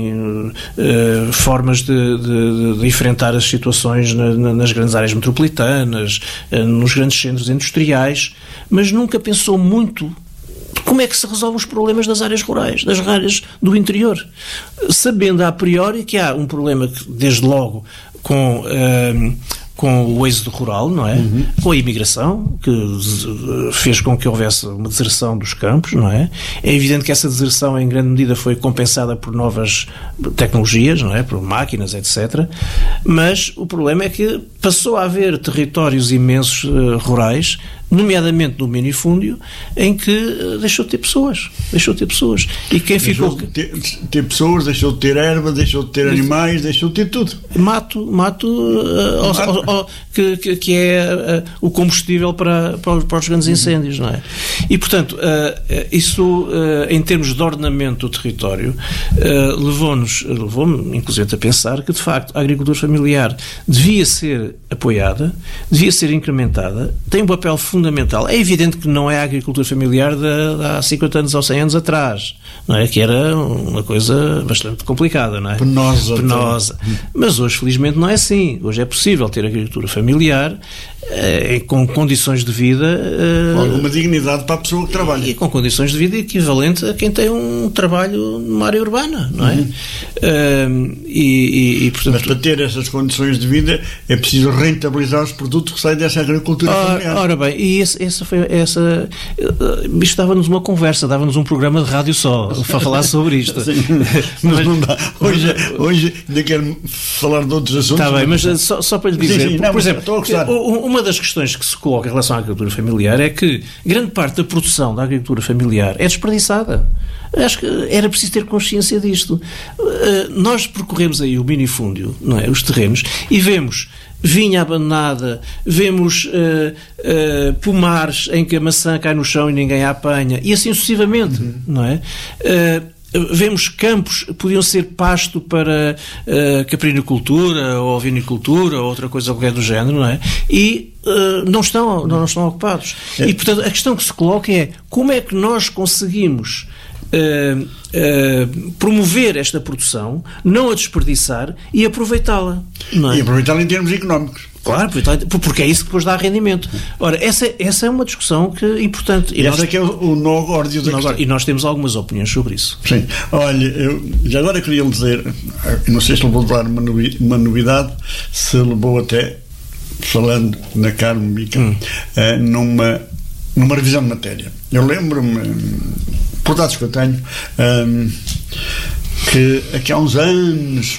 em eh, formas de, de, de enfrentar as situações na, na, nas grandes áreas metropolitanas, eh, nos grandes centros industriais, mas nunca pensou muito como é que se resolve os problemas das áreas rurais, das áreas do interior, sabendo a priori que há um problema que, desde logo, com, uh, com o êxodo rural, não é? Uhum. Com a imigração, que fez com que houvesse uma deserção dos campos, não é? É evidente que essa deserção, em grande medida, foi compensada por novas tecnologias, não é? Por máquinas, etcétera. Mas o problema é que passou a haver territórios imensos uh, rurais, nomeadamente no minifúndio, em que uh, deixou de ter pessoas. Deixou de ter pessoas. E quem deixou ficou... de ter, ter pessoas, deixou de ter erva, deixou de ter animais, deixou de ter tudo. Mato, mato, uh, mato. Ao, ao, ao, que, que, que é uh, o combustível para, para, para os grandes incêndios, não é? E, portanto, uh, isso, uh, em termos de ordenamento do território, uh, levou-nos, levou-me, inclusive, a pensar que, de facto, a agricultura familiar devia ser apoiada, devia ser incrementada, tem um papel fundamental. É evidente que não é a agricultura familiar de, de há cinquenta anos ou cem anos atrás, não é? Que era uma coisa bastante complicada, não é? Penosa. Penosa. Mas hoje, felizmente, não é assim. Hoje é possível ter agricultura familiar eh, com condições de vida... Eh, com alguma dignidade para a pessoa que trabalha. E com condições de vida equivalente a quem tem um trabalho numa área urbana, não é? Uhum. Uh, e, e, portanto, mas para ter essas condições de vida é preciso rentabilizar os produtos que saem dessa agricultura ora, familiar. Ora bem, e esse, essa foi essa... Uh, isto dava-nos uma conversa, dava-nos um programa de rádio só para falar sobre isto. Sim, mas, mas não dá. Hoje, hoje ainda quero falar de outros assuntos. Está bem, mas só, só para lhe dizer, sim, sim, por, não, por exemplo, estou a gostar. Uma das questões que se coloca em relação à agricultura familiar é que grande parte da produção da agricultura familiar é desperdiçada. Acho que era preciso ter consciência disto. Uh, nós percorremos aí o minifúndio, não é? Os terrenos, e vemos vinha abandonada, vemos uh, uh, pomares em que a maçã cai no chão e ninguém a apanha, e assim sucessivamente, uhum. não é? Uh, Vemos campos que podiam ser pasto para uh, caprinicultura ou vinicultura ou outra coisa qualquer do género, não é? E uh, não, estão, não estão ocupados. É. E, portanto, a questão que se coloca é como é que nós conseguimos uh, uh, promover esta produção, não a desperdiçar e aproveitá-la. Não é? E aproveitá-la em termos económicos. Claro, porque é isso que depois dá rendimento. Ora, essa, essa é uma discussão que é importante. E, e essa nós, é que é o, o nó górdio da questão. E nós temos algumas opiniões sobre isso. Sim. Olha, eu já agora queria lhe dizer, não sei se lhe vou dar uma, novi, uma novidade, se levou até, falando na Carmo Mica, hum. uh, numa, numa revisão de matéria. Eu lembro-me, por dados que eu tenho, um, que aqui há uns anos,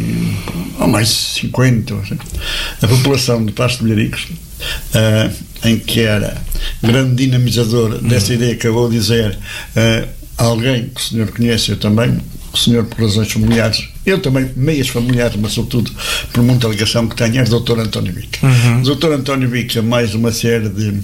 há mais de cinquenta, a população de Pasto de Milharicos, uh, em que era grande dinamizador dessa uhum. ideia que acabou de dizer, uh, alguém que o senhor conhece, eu também, o senhor por razões familiares, eu também, meias familiares, mas sobretudo por muita ligação que tenho, é o doutor António Bica. Uhum. O doutor António Bica, mais uma série de,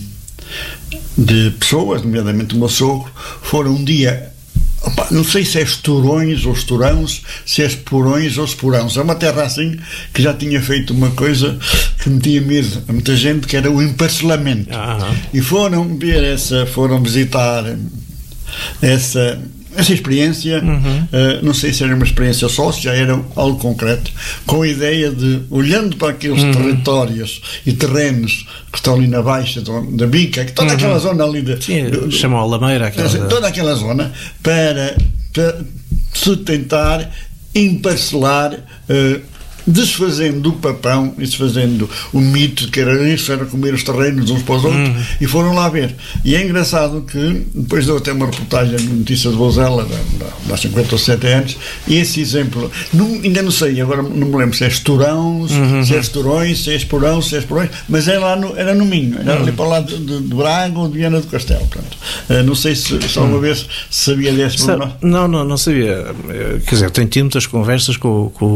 de pessoas, nomeadamente o meu sogro, foram um dia... Opa, não sei se é esturões ou esturãos, se é esporões ou esporãos. É uma terra assim que já tinha feito uma coisa que metia medo a muita gente, que era o emparcelamento. Uhum. E foram ver essa, foram visitar essa, essa experiência, uhum. uh, não sei se era uma experiência só, se já era algo concreto, com a ideia de, olhando para aqueles uhum. territórios e terrenos que estão ali na baixa da Bica, que toda uhum. aquela zona ali de, Sim, do, chamam a Lameira, aquela toda da... aquela zona, para, para se tentar emparcelar, uh, desfazendo do papão e desfazendo o mito de que era isso, era comer os terrenos uns para os outros, uhum. e foram lá ver. E é engraçado que depois deu até uma reportagem de Notícia de Bozela há cinquenta ou sete anos, e esse exemplo, não, ainda não sei, agora não me lembro se é Estorões, uhum. se é Estorões, se é Esporão, se é Esporões, mas era, lá no, era no Minho, era uhum. ali para lá de, de, de Braga ou de Viana do Castelo. Portanto, uh, não sei se só uma vez sabia desse problema. Não, não, não sabia. Quer dizer, tenho tido muitas conversas com, com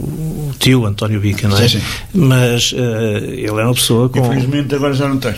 o tio António Bica, não é? Sim, sim. Mas uh, ele é uma pessoa com... Infelizmente agora já não tem.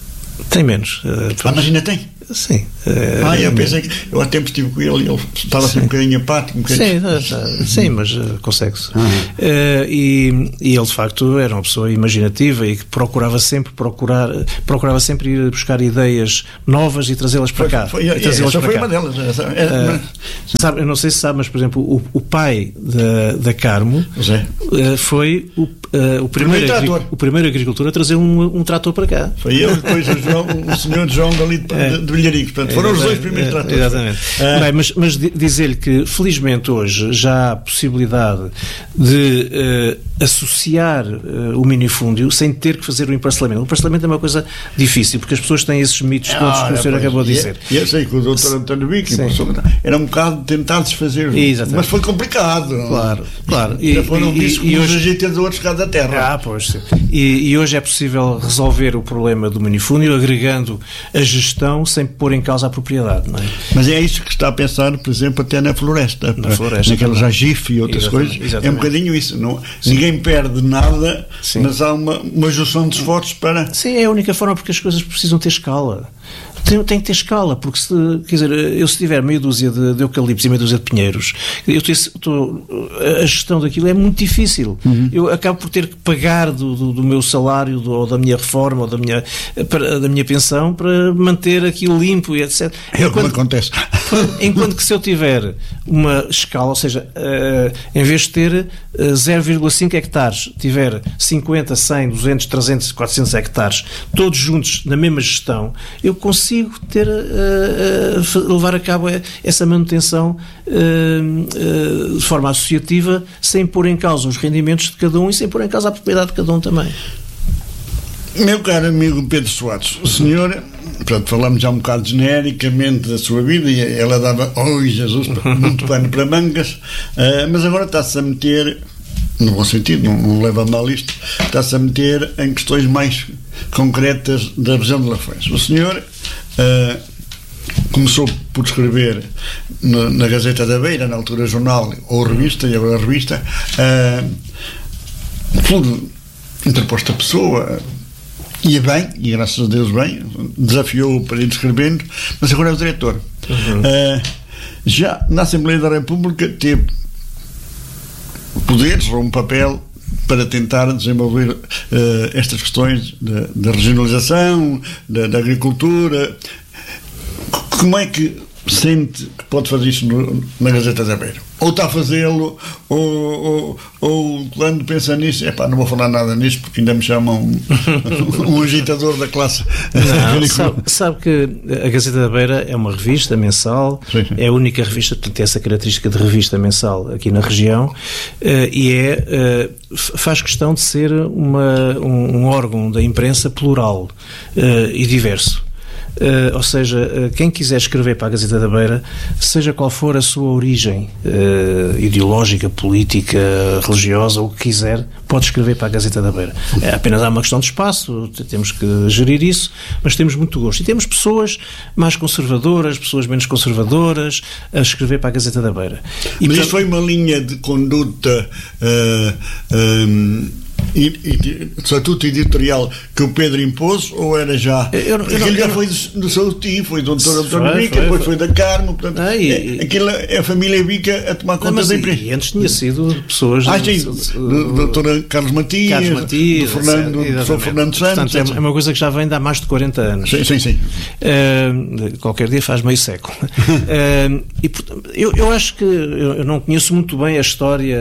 Tem menos. Uh, ah, mas ainda tem? Sim. Uh, ah, eu pensei que... Eu há tempo estive com ele e ele estava assim um bocadinho apático. Um bocadinho... Sim, uh, sim, mas uh, consegue-se. Uhum. Uh, e, e ele, de facto, era uma pessoa imaginativa e que procurava sempre procurar, procurava sempre ir buscar ideias novas e trazê-las para cá. Foi, foi, essa foi cá. Uma delas. Essa, é, uh, sabe, eu não sei se sabe, mas, por exemplo, o, o pai da, da Carmo uh, foi o, uh, o, primeiro agri, o primeiro agricultor a trazer um, um trator para cá. Foi ele, depois o, João, o senhor João dali de, é. de, de Vilharicos. Portanto, foram os dois primeiros tratores. Exatamente. Ah. Bem, mas, mas dizer-lhe que, felizmente, hoje já há possibilidade de uh, associar uh, o minifúndio sem ter que fazer o emparcelamento. O emparcelamento é uma coisa difícil, porque as pessoas têm esses mitos todos ah, que o senhor pois. acabou de dizer. E eu sei que o doutor António Bica era um bocado de tentar desfazer, mas foi complicado. Claro, claro. E, já foram e, e, e hoje os agitadores cá da terra. Ah, pois sim. E, e hoje é possível resolver o problema do minifúndio agregando a gestão sem pôr em causa a propriedade, não é? Mas é isso que está a pensar, por exemplo, até na floresta, na floresta naqueles agif e outras exatamente, coisas, exatamente. É um bocadinho isso, não, ninguém perde nada, sim. mas há uma, uma junção de esforços para... Sim, é a única forma, porque as coisas precisam ter escala. Tem, tem que ter escala, porque se, quer dizer, eu se tiver meia dúzia de, de eucaliptos e meia dúzia de pinheiros, eu tenho, tô, a gestão daquilo é muito difícil. Uhum. Eu acabo por ter que pagar do, do, do meu salário, do, ou da minha reforma, ou da minha, para, da minha pensão, para manter aquilo limpo e etcétera. É o que acontece. Enquanto que se eu tiver uma escala, ou seja, uh, em vez de ter uh, zero vírgula cinco hectares, tiver cinquenta, cem, duzentos, trezentos, quatrocentos hectares, todos juntos na mesma gestão, eu consigo ter, uh, uh, levar a cabo essa manutenção uh, uh, de forma associativa, sem pôr em causa os rendimentos de cada um e sem pôr em causa a propriedade de cada um também. Meu caro amigo Pedro Soares, o senhor, pronto, falamos já um bocado genericamente da sua vida e ela dava, oh Jesus, muito pano para mangas, uh, mas agora está-se a meter, no bom sentido, não, não leva a mal isto, está-se a meter em questões mais concretas da região de Lafões. O senhor uh, começou por escrever no, na Gazeta da Beira, na altura jornal ou revista, e agora revista, uh, por interposta pessoa, ia bem, e graças a Deus bem, desafiou para ir escrevendo, mas agora é o diretor. Uhum. Uh, já na Assembleia da República teve poderes ou um papel para tentar desenvolver uh, estas questões da, da regionalização, da, da agricultura. Como é que sente que pode fazer isto no, na Gazeta da Beira? Ou está a fazê-lo, ou, ou, ou quando pensa nisso, epá, não vou falar nada nisto porque ainda me chamam um, um agitador da classe. Não, sabe, sabe que a Gazeta da Beira é uma revista mensal, sim, sim. É a única revista que tem essa característica de revista mensal aqui na região, uh, e é, uh, faz questão de ser uma, um, um órgão da imprensa plural uh, e diverso. Uh, ou seja, uh, quem quiser escrever para a Gazeta da Beira, seja qual for a sua origem uh, ideológica, política, religiosa, o que quiser, pode escrever para a Gazeta da Beira. É, apenas há uma questão de espaço, temos que gerir isso, mas temos muito gosto. E temos pessoas mais conservadoras, pessoas menos conservadoras, a escrever para a Gazeta da Beira. E, mas portanto, isto foi uma linha de conduta uh, um, estatuto editorial que o Pedro impôs, ou era já? Eu, eu, aquilo eu, já eu, foi do, do seu tio, foi do doutor Antônio Bica, depois foi da Carmo, portanto, ah, e, é, aquilo é a família Bica a tomar conta da empresa. E antes tinha sido pessoas. Ah, sim, do doutor Carlos Matias, Carlos Matias, do Fernando, do professor Fernando Santos. Portanto, é uma coisa que já vem de há mais de quarenta anos. Sim, sim, sim. Uh, qualquer dia faz meio século. uh, e, portanto, eu, eu acho que eu, eu não conheço muito bem a história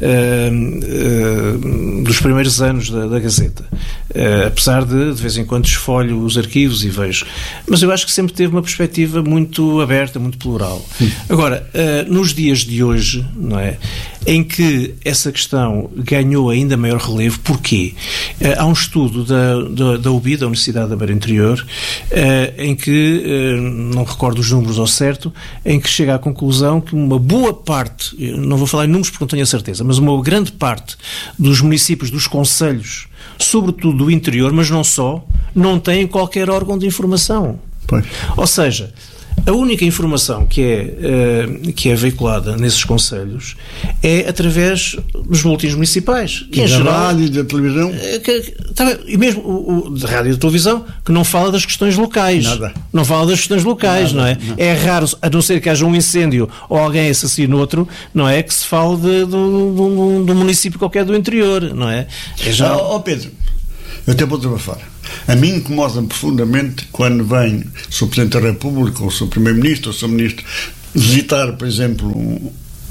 uh, uh, dos primeiros anos da, da Gazeta, uh, apesar de de vez em quando esfolho os arquivos e vejo, mas eu acho que sempre teve uma perspectiva muito aberta, muito plural. Sim. Agora, uh, nos dias de hoje, não é, em que essa questão ganhou ainda maior relevo, porquê? Uh, há um estudo da, da, da U B I, da Universidade da Beira Interior, uh, em que, uh, não recordo os números ao certo, em que chega à conclusão que uma boa parte, não vou falar em números porque não tenho a certeza, mas uma grande parte dos municípios, dos concelhos, sobretudo do interior, mas não só, não têm qualquer órgão de informação. Pois. Ou seja, a única informação que é, uh, que é veiculada nesses concelhos é através dos boletins municipais. Que, e da geral, rádio e da televisão. Uh, que, tá, e mesmo o, o da rádio e da televisão, que não fala das questões locais. Nada. Não fala das questões locais, Nada, não é? Não. É raro, a não ser que haja um incêndio ou alguém assassine outro, não é? Que se fale de, de, de, de, de um município qualquer do interior, não é? É já... oh, oh Pedro, eu até vou desabafar. A mim incomoda-me profundamente quando vem o Senhor Presidente da República, ou o Senhor Primeiro-Ministro, ou o Senhor Ministro, visitar, por exemplo, um,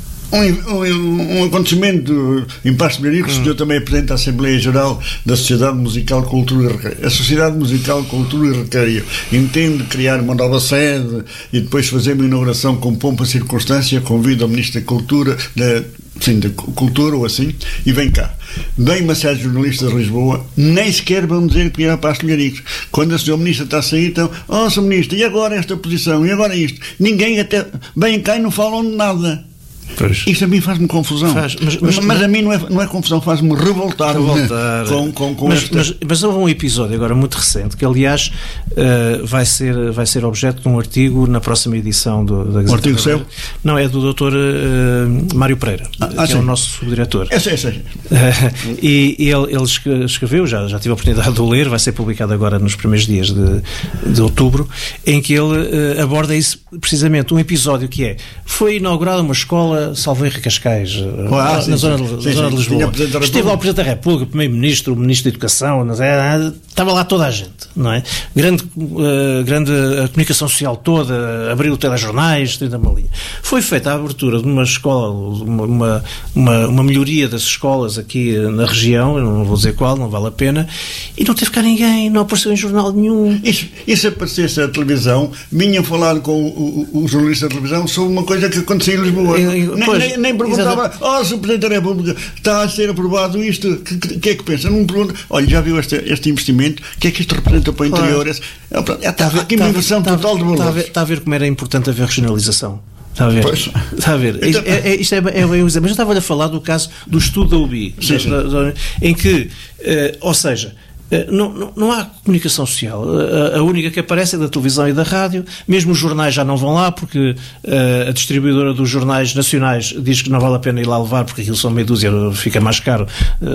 um, um acontecimento em Paços de Milharia, que o senhor também é Presidente da Assembleia Geral da Sociedade Musical, Cultura e Recreio. A Sociedade Musical, Cultura e Recreio entende criar uma nova sede e depois fazer uma inauguração com pompa e circunstância, convida o Ministro da Cultura, da Sim, de cultura ou assim, e vem cá. Vem uma série de jornalistas de Lisboa, nem sequer vão dizer que vieram para as Milharicos. Quando o senhor Ministro está a sair, então, oh, senhor Ministro, e agora esta posição, e agora isto? Ninguém até vem cá e não falam de nada. Pois. Isso a mim faz-me confusão. Faz, mas, mas, mas, mas a mim não é, não é confusão, faz-me revoltar, revoltar. Com, com, com mas, mas, mas houve um episódio agora muito recente que, aliás, uh, vai, ser, vai ser objeto de um artigo na próxima edição do, da Gazeta. Um artigo seu? Não, é do doutor uh, Mário Pereira, ah, que ah, é sim. o nosso subdiretor. É, é, é. Uh, e e ele, ele escreveu, já, já tive a oportunidade de o ler, vai ser publicado agora nos primeiros dias de, de outubro, em que ele uh, aborda isso precisamente, um episódio que é, foi inaugurada uma escola salvo erro Cascais, ah, na, sim, zona, sim, de, sim, na zona sim, de Lisboa. Esteve lá o Presidente da República, o Primeiro-Ministro, o Ministro da Educação, não é? Estava lá toda a gente, não é? Grande, uh, grande a comunicação social toda, abriu telejornais, trinta uma linha. Foi feita a abertura de uma escola, uma, uma, uma melhoria das escolas aqui na região, eu não vou dizer qual, não vale a pena, e não teve cá ninguém, não apareceu em jornal nenhum. Isso, isso aparecesse a televisão, vinham falar com o, o, o jornalista da televisão sobre uma coisa que acontecia em Lisboa. Eu, Nem, pois, nem, nem perguntava, ó, oh, senhor Presidente da República, está a ser aprovado isto, o que, que, que é que pensa? Não pergunta, olha, já viu este, este investimento, o que é que isto representa para o interior? Claro. É, está aqui uma inversão total de valores. Está a ver como era importante haver regionalização. Está a ver? Pois. Está a ver? Então, isto é, é, isto é, é, é, mas eu estava a falar do caso do estudo da U B I, sim, sim. Da, da, em que, uh, ou seja, Não, não, não há comunicação social. A, a única que aparece é da televisão e da rádio. Mesmo os jornais já não vão lá porque uh, a distribuidora dos jornais nacionais diz que não vale a pena ir lá levar porque aquilo são meia dúzia, fica mais caro uh,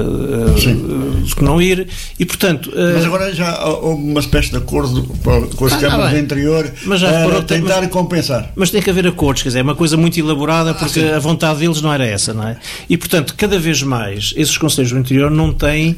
uh, do que não ir. E, portanto... Uh, mas agora já houve uma espécie de acordo com as ah, câmaras do interior mas já para tentar mas, compensar. Mas tem que haver acordos, quer dizer, é uma coisa muito elaborada porque ah, a vontade deles não era essa, não é? E, portanto, cada vez mais esses conselhos do interior não têm...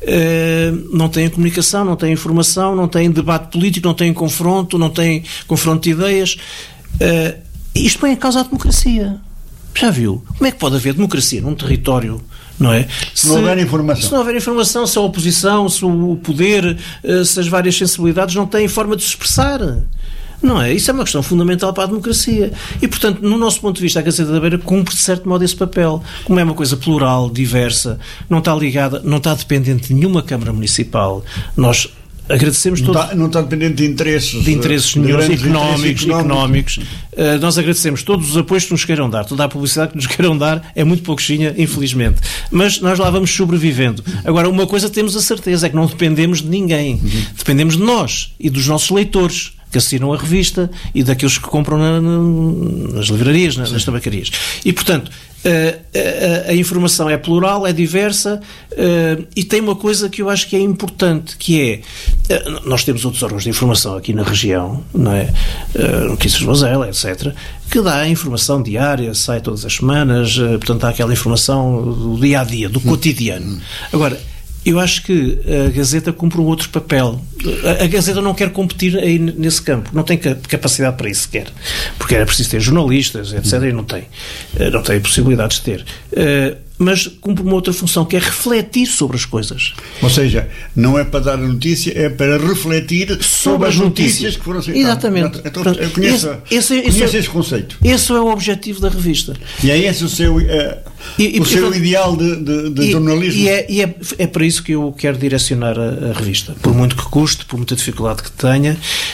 Uh, não têm comunicação, não têm informação, não têm debate político, não têm confronto, não têm confronto de ideias. Uh, isto põe em causa a democracia. Já viu? Como é que pode haver democracia num território, não é? Se, se não houver informação. Se não houver informação, se a oposição, se o poder, uh, se as várias sensibilidades não têm forma de se expressar. Não é? Isso é uma questão fundamental para a democracia. E, portanto, no nosso ponto de vista, a Gazeta da Beira cumpre, de certo modo, esse papel. Como é uma coisa plural, diversa, não está ligada, não está dependente de nenhuma Câmara Municipal. Nós agradecemos não todos... Está, não está dependente de interesses... De interesses de nenhum, económicos. económicos. económicos. Uh, nós agradecemos todos os apoios que nos queiram dar. Toda a publicidade que nos queiram dar é muito pouquinha, infelizmente. Mas nós lá vamos sobrevivendo. Agora, uma coisa temos a certeza, é que não dependemos de ninguém. Uhum. Dependemos de nós e dos nossos leitores. que assinam a revista e daqueles que compram na, na, nas livrarias, na, nas tabacarias. E, portanto, a, a, a informação é plural, é diversa uh, e tem uma coisa que eu acho que é importante, que é, uh, nós temos outros órgãos de informação aqui na região, não é? Uh, Notícias Vozela, etcétera, que dá a informação diária, sai todas as semanas, uh, portanto há aquela informação do dia-a-dia, do cotidiano. Agora, eu acho que a Gazeta cumpre um outro papel. A, a Gazeta não quer competir aí nesse campo, não tem capacidade para isso sequer, porque era preciso ter jornalistas, etcétera, e não tem. Não tem possibilidades de ter. Mas cumpre uma outra função, que é refletir sobre as coisas. Ou seja, não é para dar a notícia, é para refletir sobre, sobre as notícias, notícias que foram citadas. Exatamente. Então, eu conheço, esse, esse, conheço esse, esse conceito. Esse é o objetivo da revista. E é esse o seu, uh, e, o e, seu e, ideal de, de, de e, jornalismo? E, é, e é, é para isso que eu quero direcionar a, a revista. Por muito que custe, por muita dificuldade que tenha,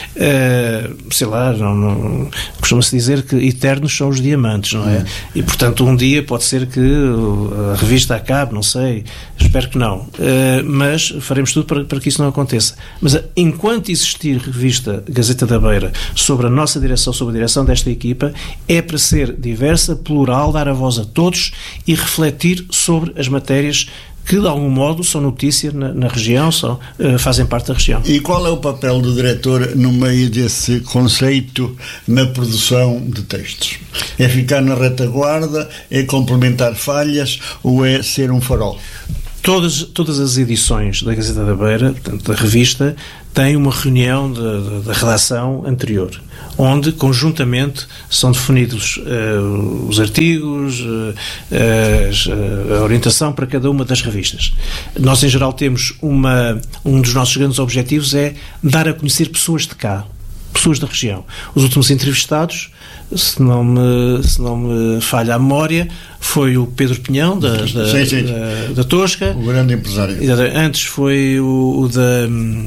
uh, sei lá, não, não, costuma-se dizer que eternos são os diamantes, não é? Hum. E, portanto, um dia pode ser que a revista acabe, não sei, espero que não, uh, mas faremos tudo para, para que isso não aconteça. Mas uh, enquanto existir revista Gazeta da Beira sobre a nossa direção, sobre a direção desta equipa, é para ser diversa, plural, dar a voz a todos e refletir sobre as matérias que de algum modo são notícia na, na região, são, uh, fazem parte da região. E qual é o papel do diretor no meio desse conceito na produção de textos? É ficar na retaguarda, é complementar falhas ou é ser um farol? Todas, todas as edições da Gazeta da Beira, portanto, da revista, têm uma reunião da redação anterior, onde conjuntamente são definidos uh, os artigos, uh, as, uh, a orientação para cada uma das revistas. Nós, em geral, temos uma, um dos nossos grandes objetivos é dar a conhecer pessoas de cá, pessoas da região. Os últimos entrevistados, se não me, se não me falha a memória, foi o Pedro Pinhão, da, da, sim, sim. da, da Tosca. O grande empresário. Antes foi o, o da...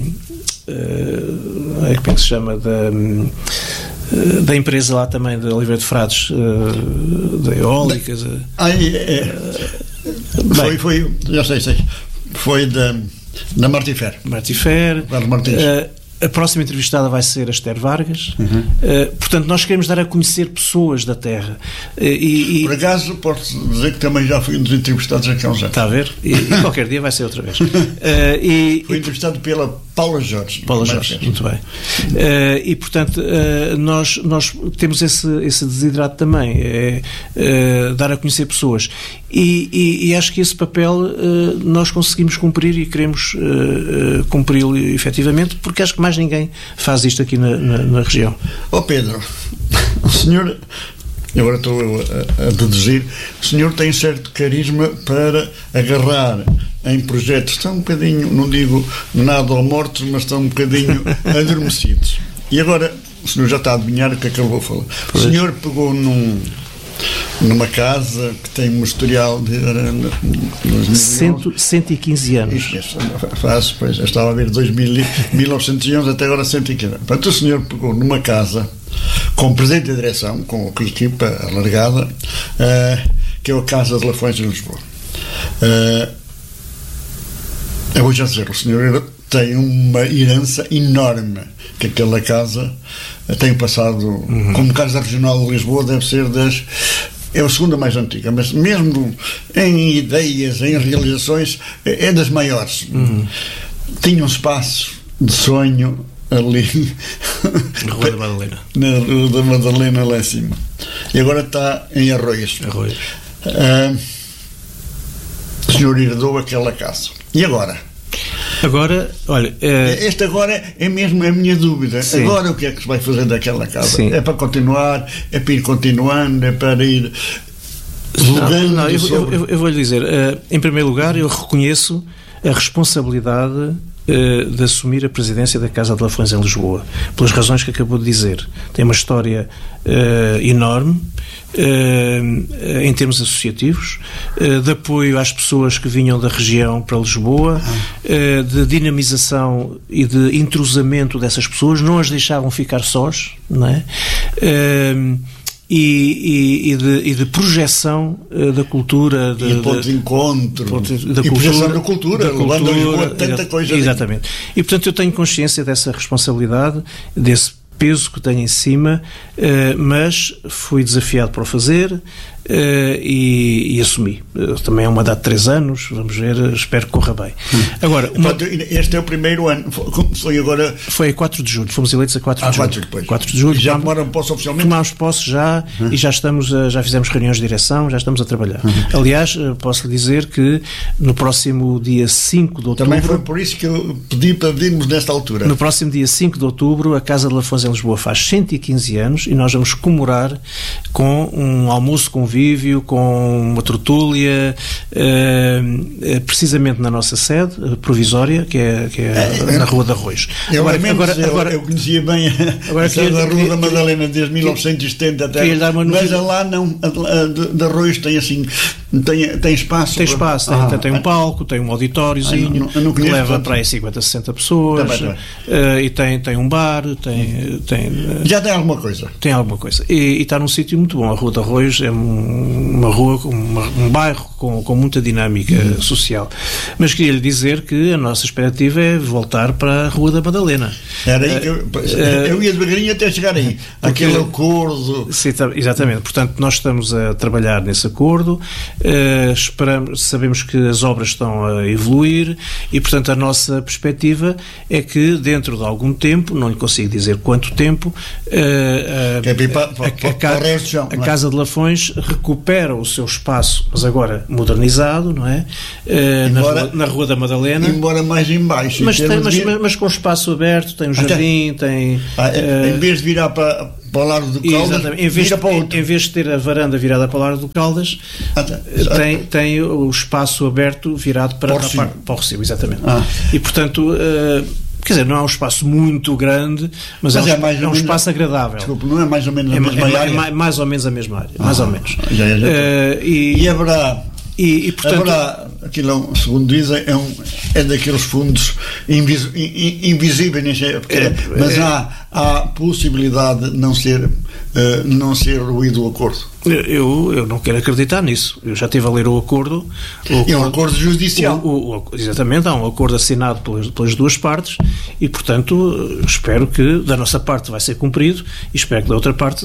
Uh, como é que se chama? Da... Uh, da empresa lá também, de Oliveira de Frades, uh, da Eólicas. Uh, ah, é, é. Uh, foi, foi, já sei, sei. Foi da, da Martifer. Martifer. Uh, a próxima entrevistada vai ser a Esther Vargas. Uhum. Uh, portanto, nós queremos dar a conhecer pessoas da terra. Uh, e, e, Por acaso, posso dizer que também já fui um dos entrevistados aqui há uns anos. Está a ver? E, e qualquer dia vai ser outra vez. Uh, e, Fui entrevistado pela Paula Jorge. Paula Jorge, muito bem. Uh, e, portanto, uh, nós, nós temos esse, esse desidrato também, é uh, dar a conhecer pessoas. E, e, e acho que esse papel uh, nós conseguimos cumprir e queremos uh, uh, cumpri-lo efetivamente, porque acho que mais ninguém faz isto aqui na, na, na região. Ó oh Pedro, o senhor, agora estou a, a deduzir, o senhor tem certo carisma para agarrar em projetos tão um bocadinho, não digo nada ou mortos, mas estão um bocadinho adormecidos. E agora o senhor já está a adivinhar o que é que eu vou falar. O senhor pegou num numa casa que tem um historial de cento e quinze anos. Isso, faz, pois, eu estava a ver dois mil, mil novecentos e onze até agora cento e quinze anos. Portanto, o senhor pegou numa casa com o presidente da direção, com a equipa alargada, uh, que é a Casa de Lafões em Lisboa. Uh, eu vou já dizer, o senhor tem uma herança enorme, que aquela casa tem passado, uhum. como Casa Regional de Lisboa, deve ser das... é a segunda mais antiga, mas mesmo em ideias, em realizações, é das maiores. Uhum. Tinha um espaço de sonho ali na Rua da Madalena, na Rua da Madalena, lá em cima, e agora está em Arroios. Arroios. Uh, o senhor herdou aquela casa, e agora? Agora, olha... É... Este agora é mesmo a minha dúvida. Sim. Agora o que é que se vai fazer daquela casa? Sim. É para continuar? É para ir continuando? É para ir... Não, não, eu, sobre... eu, eu vou lhe dizer, uh, em primeiro lugar, eu reconheço a responsabilidade uh, de assumir a presidência da Casa de Lafões em Lisboa, pelas razões que acabou de dizer. Tem uma história uh, enorme, Uh, em termos associativos, uh, de apoio às pessoas que vinham da região para Lisboa, uh, de dinamização e de entrosamento dessas pessoas, não as deixavam ficar sós, não é? Uh, E, e, e, de, e de projeção uh, da cultura, de, e ponto de, de encontro ponto de, da e cultura, projeção da cultura, da cultura, Lisboa, tanta coisa. Exatamente. Ali. E portanto eu tenho consciência dessa responsabilidade, desse peso que tenho em cima, uh, mas fui desafiado para o fazer uh, e, e assumi. Uh, também é uma data de três anos, vamos ver, espero que corra bem. Hum. Agora, uma... Este é o primeiro ano, foi agora... Foi a quatro de julho, fomos eleitos a quatro de julho. Ah, depois. quatro de julho. E já tomaram posse oficialmente? Tomámos posse já hum. e já estamos, a, já fizemos reuniões de direção, já estamos a trabalhar. Hum. Aliás, posso lhe dizer que no próximo dia cinco de outubro... Também foi por isso que eu pedi para virmos nesta altura. No próximo dia cinco de outubro, a Casa de Lafões em Lisboa faz cento e quinze anos e nós vamos comemorar com um almoço convívio, com uma tertúlia, eh, precisamente na nossa sede provisória, que é, que é, é na Rua de Arroios. Eu, agora, agora, eu, agora, eu conhecia bem a, agora, a sede da Rua da Madalena desde mil novecentos e setenta até, mas lá não, a, a de, de Arroios tem assim, tem, tem espaço. Tem espaço, para... tem, ah, tem um palco, tem um auditóriozinho, ah, não, não, não que leva tanto. para aí cinquenta, sessenta pessoas, tá bem, tá bem. Uh, e tem, tem um bar, tem... tem uh, já tem alguma coisa. Tem alguma coisa. E, e está num sítio muito bom. A Rua de Arroios é uma rua, uma, um bairro com, com muita dinâmica uhum. social. Mas queria-lhe dizer que a nossa expectativa é voltar para a Rua da Madalena. Era aí que eu, uh, eu ia devagarinho até chegar aí. Porque, aquele acordo. Sim, exatamente. Portanto, nós estamos a trabalhar nesse acordo, uh, esperamos, sabemos que as obras estão a evoluir e, portanto, a nossa perspectiva é que dentro de algum tempo, não lhe consigo dizer quanto tempo, uh, uh, a, a, a Casa de Lafões recupera o seu espaço, mas agora modernizado, não é? Uh, embora, na, rua, na Rua da Madalena. Embora mais em baixo. Mas, tem, mas, de... mas com espaço aberto, tem um jardim, Até. tem... Ah, uh, em vez de virar para... para o Largo do Caldas, em vez, de, em, em vez de ter a varanda virada para o Largo do Caldas, ah, tá. tem, tem o espaço aberto virado para, para, para, para o Recibo, exatamente. Ah. E, portanto, uh, quer dizer, não é um espaço muito grande, mas, mas é, um, é, mais é um espaço menos, agradável. Desculpe, não é mais ou menos a é, mesma é, área? É mais ou menos a mesma área, ah, mais ou menos. Já, já, já uh, e, e haverá... E, e, portanto, Agora, aquilo, segundo dizem, é, um, é daqueles fundos invis, in, invisíveis, nem sei, porque, é, mas é, há, há possibilidade de não ser, uh, não ser ruído o acordo. Eu, eu não quero acreditar nisso. Eu já estive a ler o acordo. O acordo é um acordo judicial. O, o, o, exatamente, há um acordo assinado pelas, pelas duas partes e, portanto, espero que da nossa parte vai ser cumprido e espero que da outra parte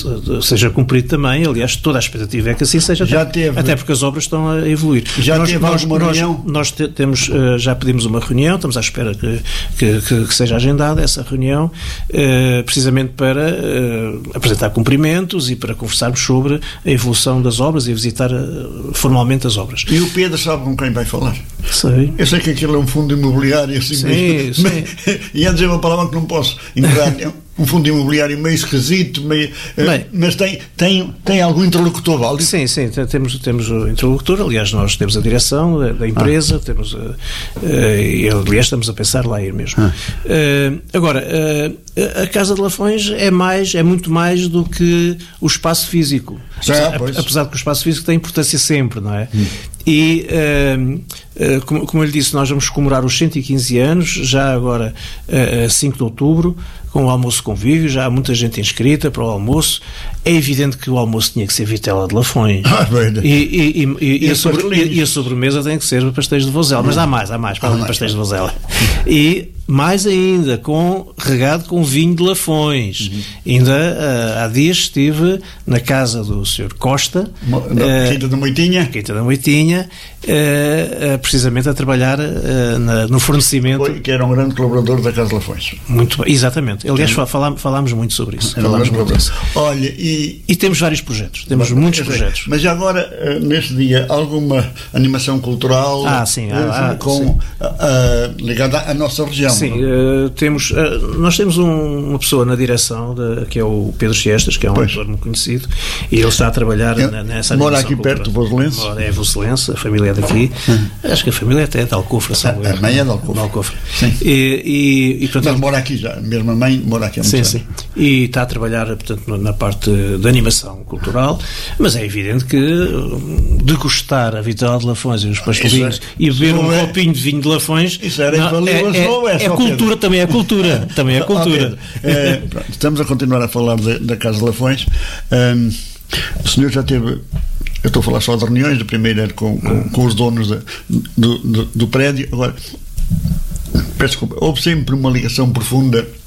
seja cumprido também. Aliás, toda a expectativa é que assim seja, já até, teve. até porque as obras estão a evoluir. Já nós, teve nós, alguma nós, reunião? Nós te, temos, já pedimos uma reunião, estamos à espera que, que, que, que seja agendada essa reunião, precisamente para apresentar cumprimentos e para conversarmos sobre a evolução das obras e visitar uh, formalmente as obras. E o Pedro sabe com quem vai falar? Sei. Eu sei que aquilo é um fundo imobiliário assim sim, mesmo. Sim. Mas, e antes é uma palavra que não posso entrar. Um fundo imobiliário meio esquisito, meio, Bem, mas tem, tem, tem algum interlocutor válido? Sim, sim, temos, temos o interlocutor, aliás nós temos a direção da, da empresa, ah. temos uh, uh, e aliás estamos a pensar lá ir mesmo. Ah. Uh, agora, uh, a Casa de Lafões é mais, é muito mais do que o espaço físico. Já, apesar, apesar de que o espaço físico tem importância sempre, não é? Hum. E, uh, uh, como, como eu lhe disse, nós vamos comemorar os cento e quinze anos, já agora a uh, cinco de outubro, com o almoço convívio, já há muita gente inscrita para o almoço. É evidente que o almoço tinha que ser vitela de Lafões. Ah, e, e, e, e, e, a sobre, e, e a sobremesa tem que ser pastéis de vozela. Mas há mais, há mais, para além de pastéis de vozela. E mais ainda, com, regado com vinho de Lafões. Uhum. Ainda uh, há dias estive na casa do senhor Costa, Mo, na uh, Quinta da Moitinha, Quinta da Moitinha uh, uh, precisamente a trabalhar uh, na, no fornecimento. Foi, que era um grande colaborador da Casa de Lafões. Muito bem, exatamente. Aliás, é. falámos, falámos muito sobre isso. Falámos muito disso. Olha, e... e temos vários projetos, temos mas, muitos projetos. Mas já agora, neste dia, alguma animação cultural ah, sim, ah, com, sim. Uh, uh, ligada à nossa região? Sim, uh, temos, uh, nós temos um, uma pessoa na direção, de, que é o Pedro Siestas, que é um pois. autor muito conhecido, e ele está a trabalhar eu, nessa mora animação aqui perto, Voselense? É Voselense, a família é daqui. Hum. Acho que a família até é de Alcofra. A, a mãe é de Alcofra. Alcofra. Sim. E, e, e, portanto, mas mora aqui já, mesmo a mãe mora aqui há muito sim, sim. E está a trabalhar, portanto, na parte da animação cultural, mas é evidente que degustar a vitela de Lafões e os pastelinhos é, e beber um é, copinho de vinho de Lafões, isso era não, é, é, é, é cultura, também é cultura. Também é cultura. é, pronto, estamos a continuar a falar de, da Casa de Lafões. Um, o senhor já teve... Eu estou a falar só de reuniões, a primeira era com, com, com os donos de, do, do, do prédio. Agora, peço desculpa, houve sempre uma ligação profunda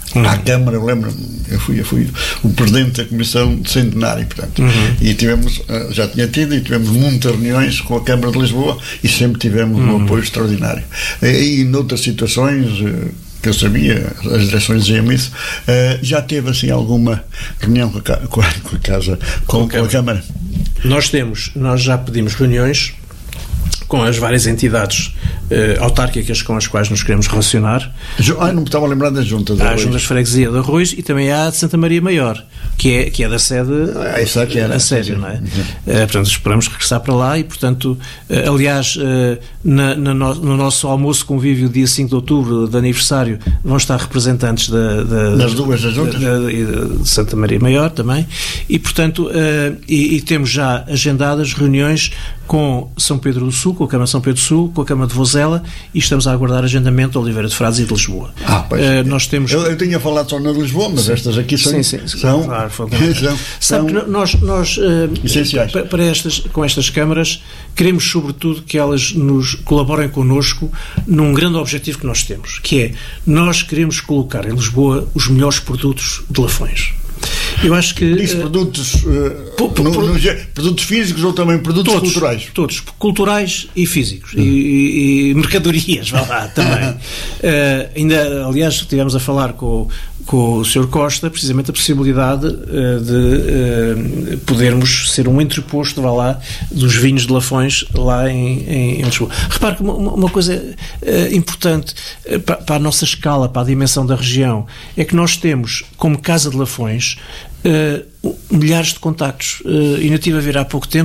Uhum. À Câmara, eu lembro-me, eu fui, eu fui o presidente da Comissão de Centenário, portanto, uhum. e tivemos, já tinha tido, e tivemos muitas reuniões com a Câmara de Lisboa e sempre tivemos uhum. um apoio extraordinário. E, e noutras situações que eu sabia, as direções diziam isso, já teve assim alguma reunião com a, com a, com a Casa, com, com, a, com a Câmara? Nós temos, nós já pedimos reuniões com as várias entidades uh, autárquicas com as quais nos queremos relacionar. Ah, não me estava a lembrar da Junta de Arroz. Há a Junta de Freguesia de Arroz e também há a de Santa Maria Maior, que é, que é da sede ah, isso aqui era, a sério, não é? Uhum. Uh, portanto, esperamos regressar para lá e, portanto, uh, aliás, uh, na, na no, no nosso almoço convívio dia cinco de outubro, de aniversário, vão estar representantes da, da, das duas das juntas? Da, da, de Santa Maria Maior também, e, portanto, uh, e, e temos já agendadas reuniões com São Pedro do Sul, com a Câmara de São Pedro do Sul, com a Câmara de Vozela, e estamos a aguardar agendamento de Oliveira de Frades e de Lisboa. Ah, pois. Uh, nós temos... eu, eu tinha falado só na de Lisboa, mas sim. estas aqui são... Sim, sim, são, claro, são, são, Sabe que nós, nós uh, essenciais. Para estas, com estas câmaras, queremos sobretudo que elas nos colaborem connosco num grande objetivo que nós temos, que é, nós queremos colocar em Lisboa os melhores produtos de Lafões. Eu acho que... Diz produtos, uh, por, por, no, no, produtos físicos ou também produtos todos, culturais? Todos, culturais e físicos. Hum. E, e, e mercadorias, vá lá, também. uh, ainda, aliás, estivemos a falar com, com o senhor Costa, precisamente a possibilidade uh, de uh, podermos ser um entreposto, vá lá, dos vinhos de Lafões lá em, em, em Lisboa. Repare que uma, uma coisa uh, importante uh, para, para a nossa escala, para a dimensão da região, é que nós temos, como Casa de Lafões, Uh, milhares de contactos. Uh, ainda estive a ver há pouco tempo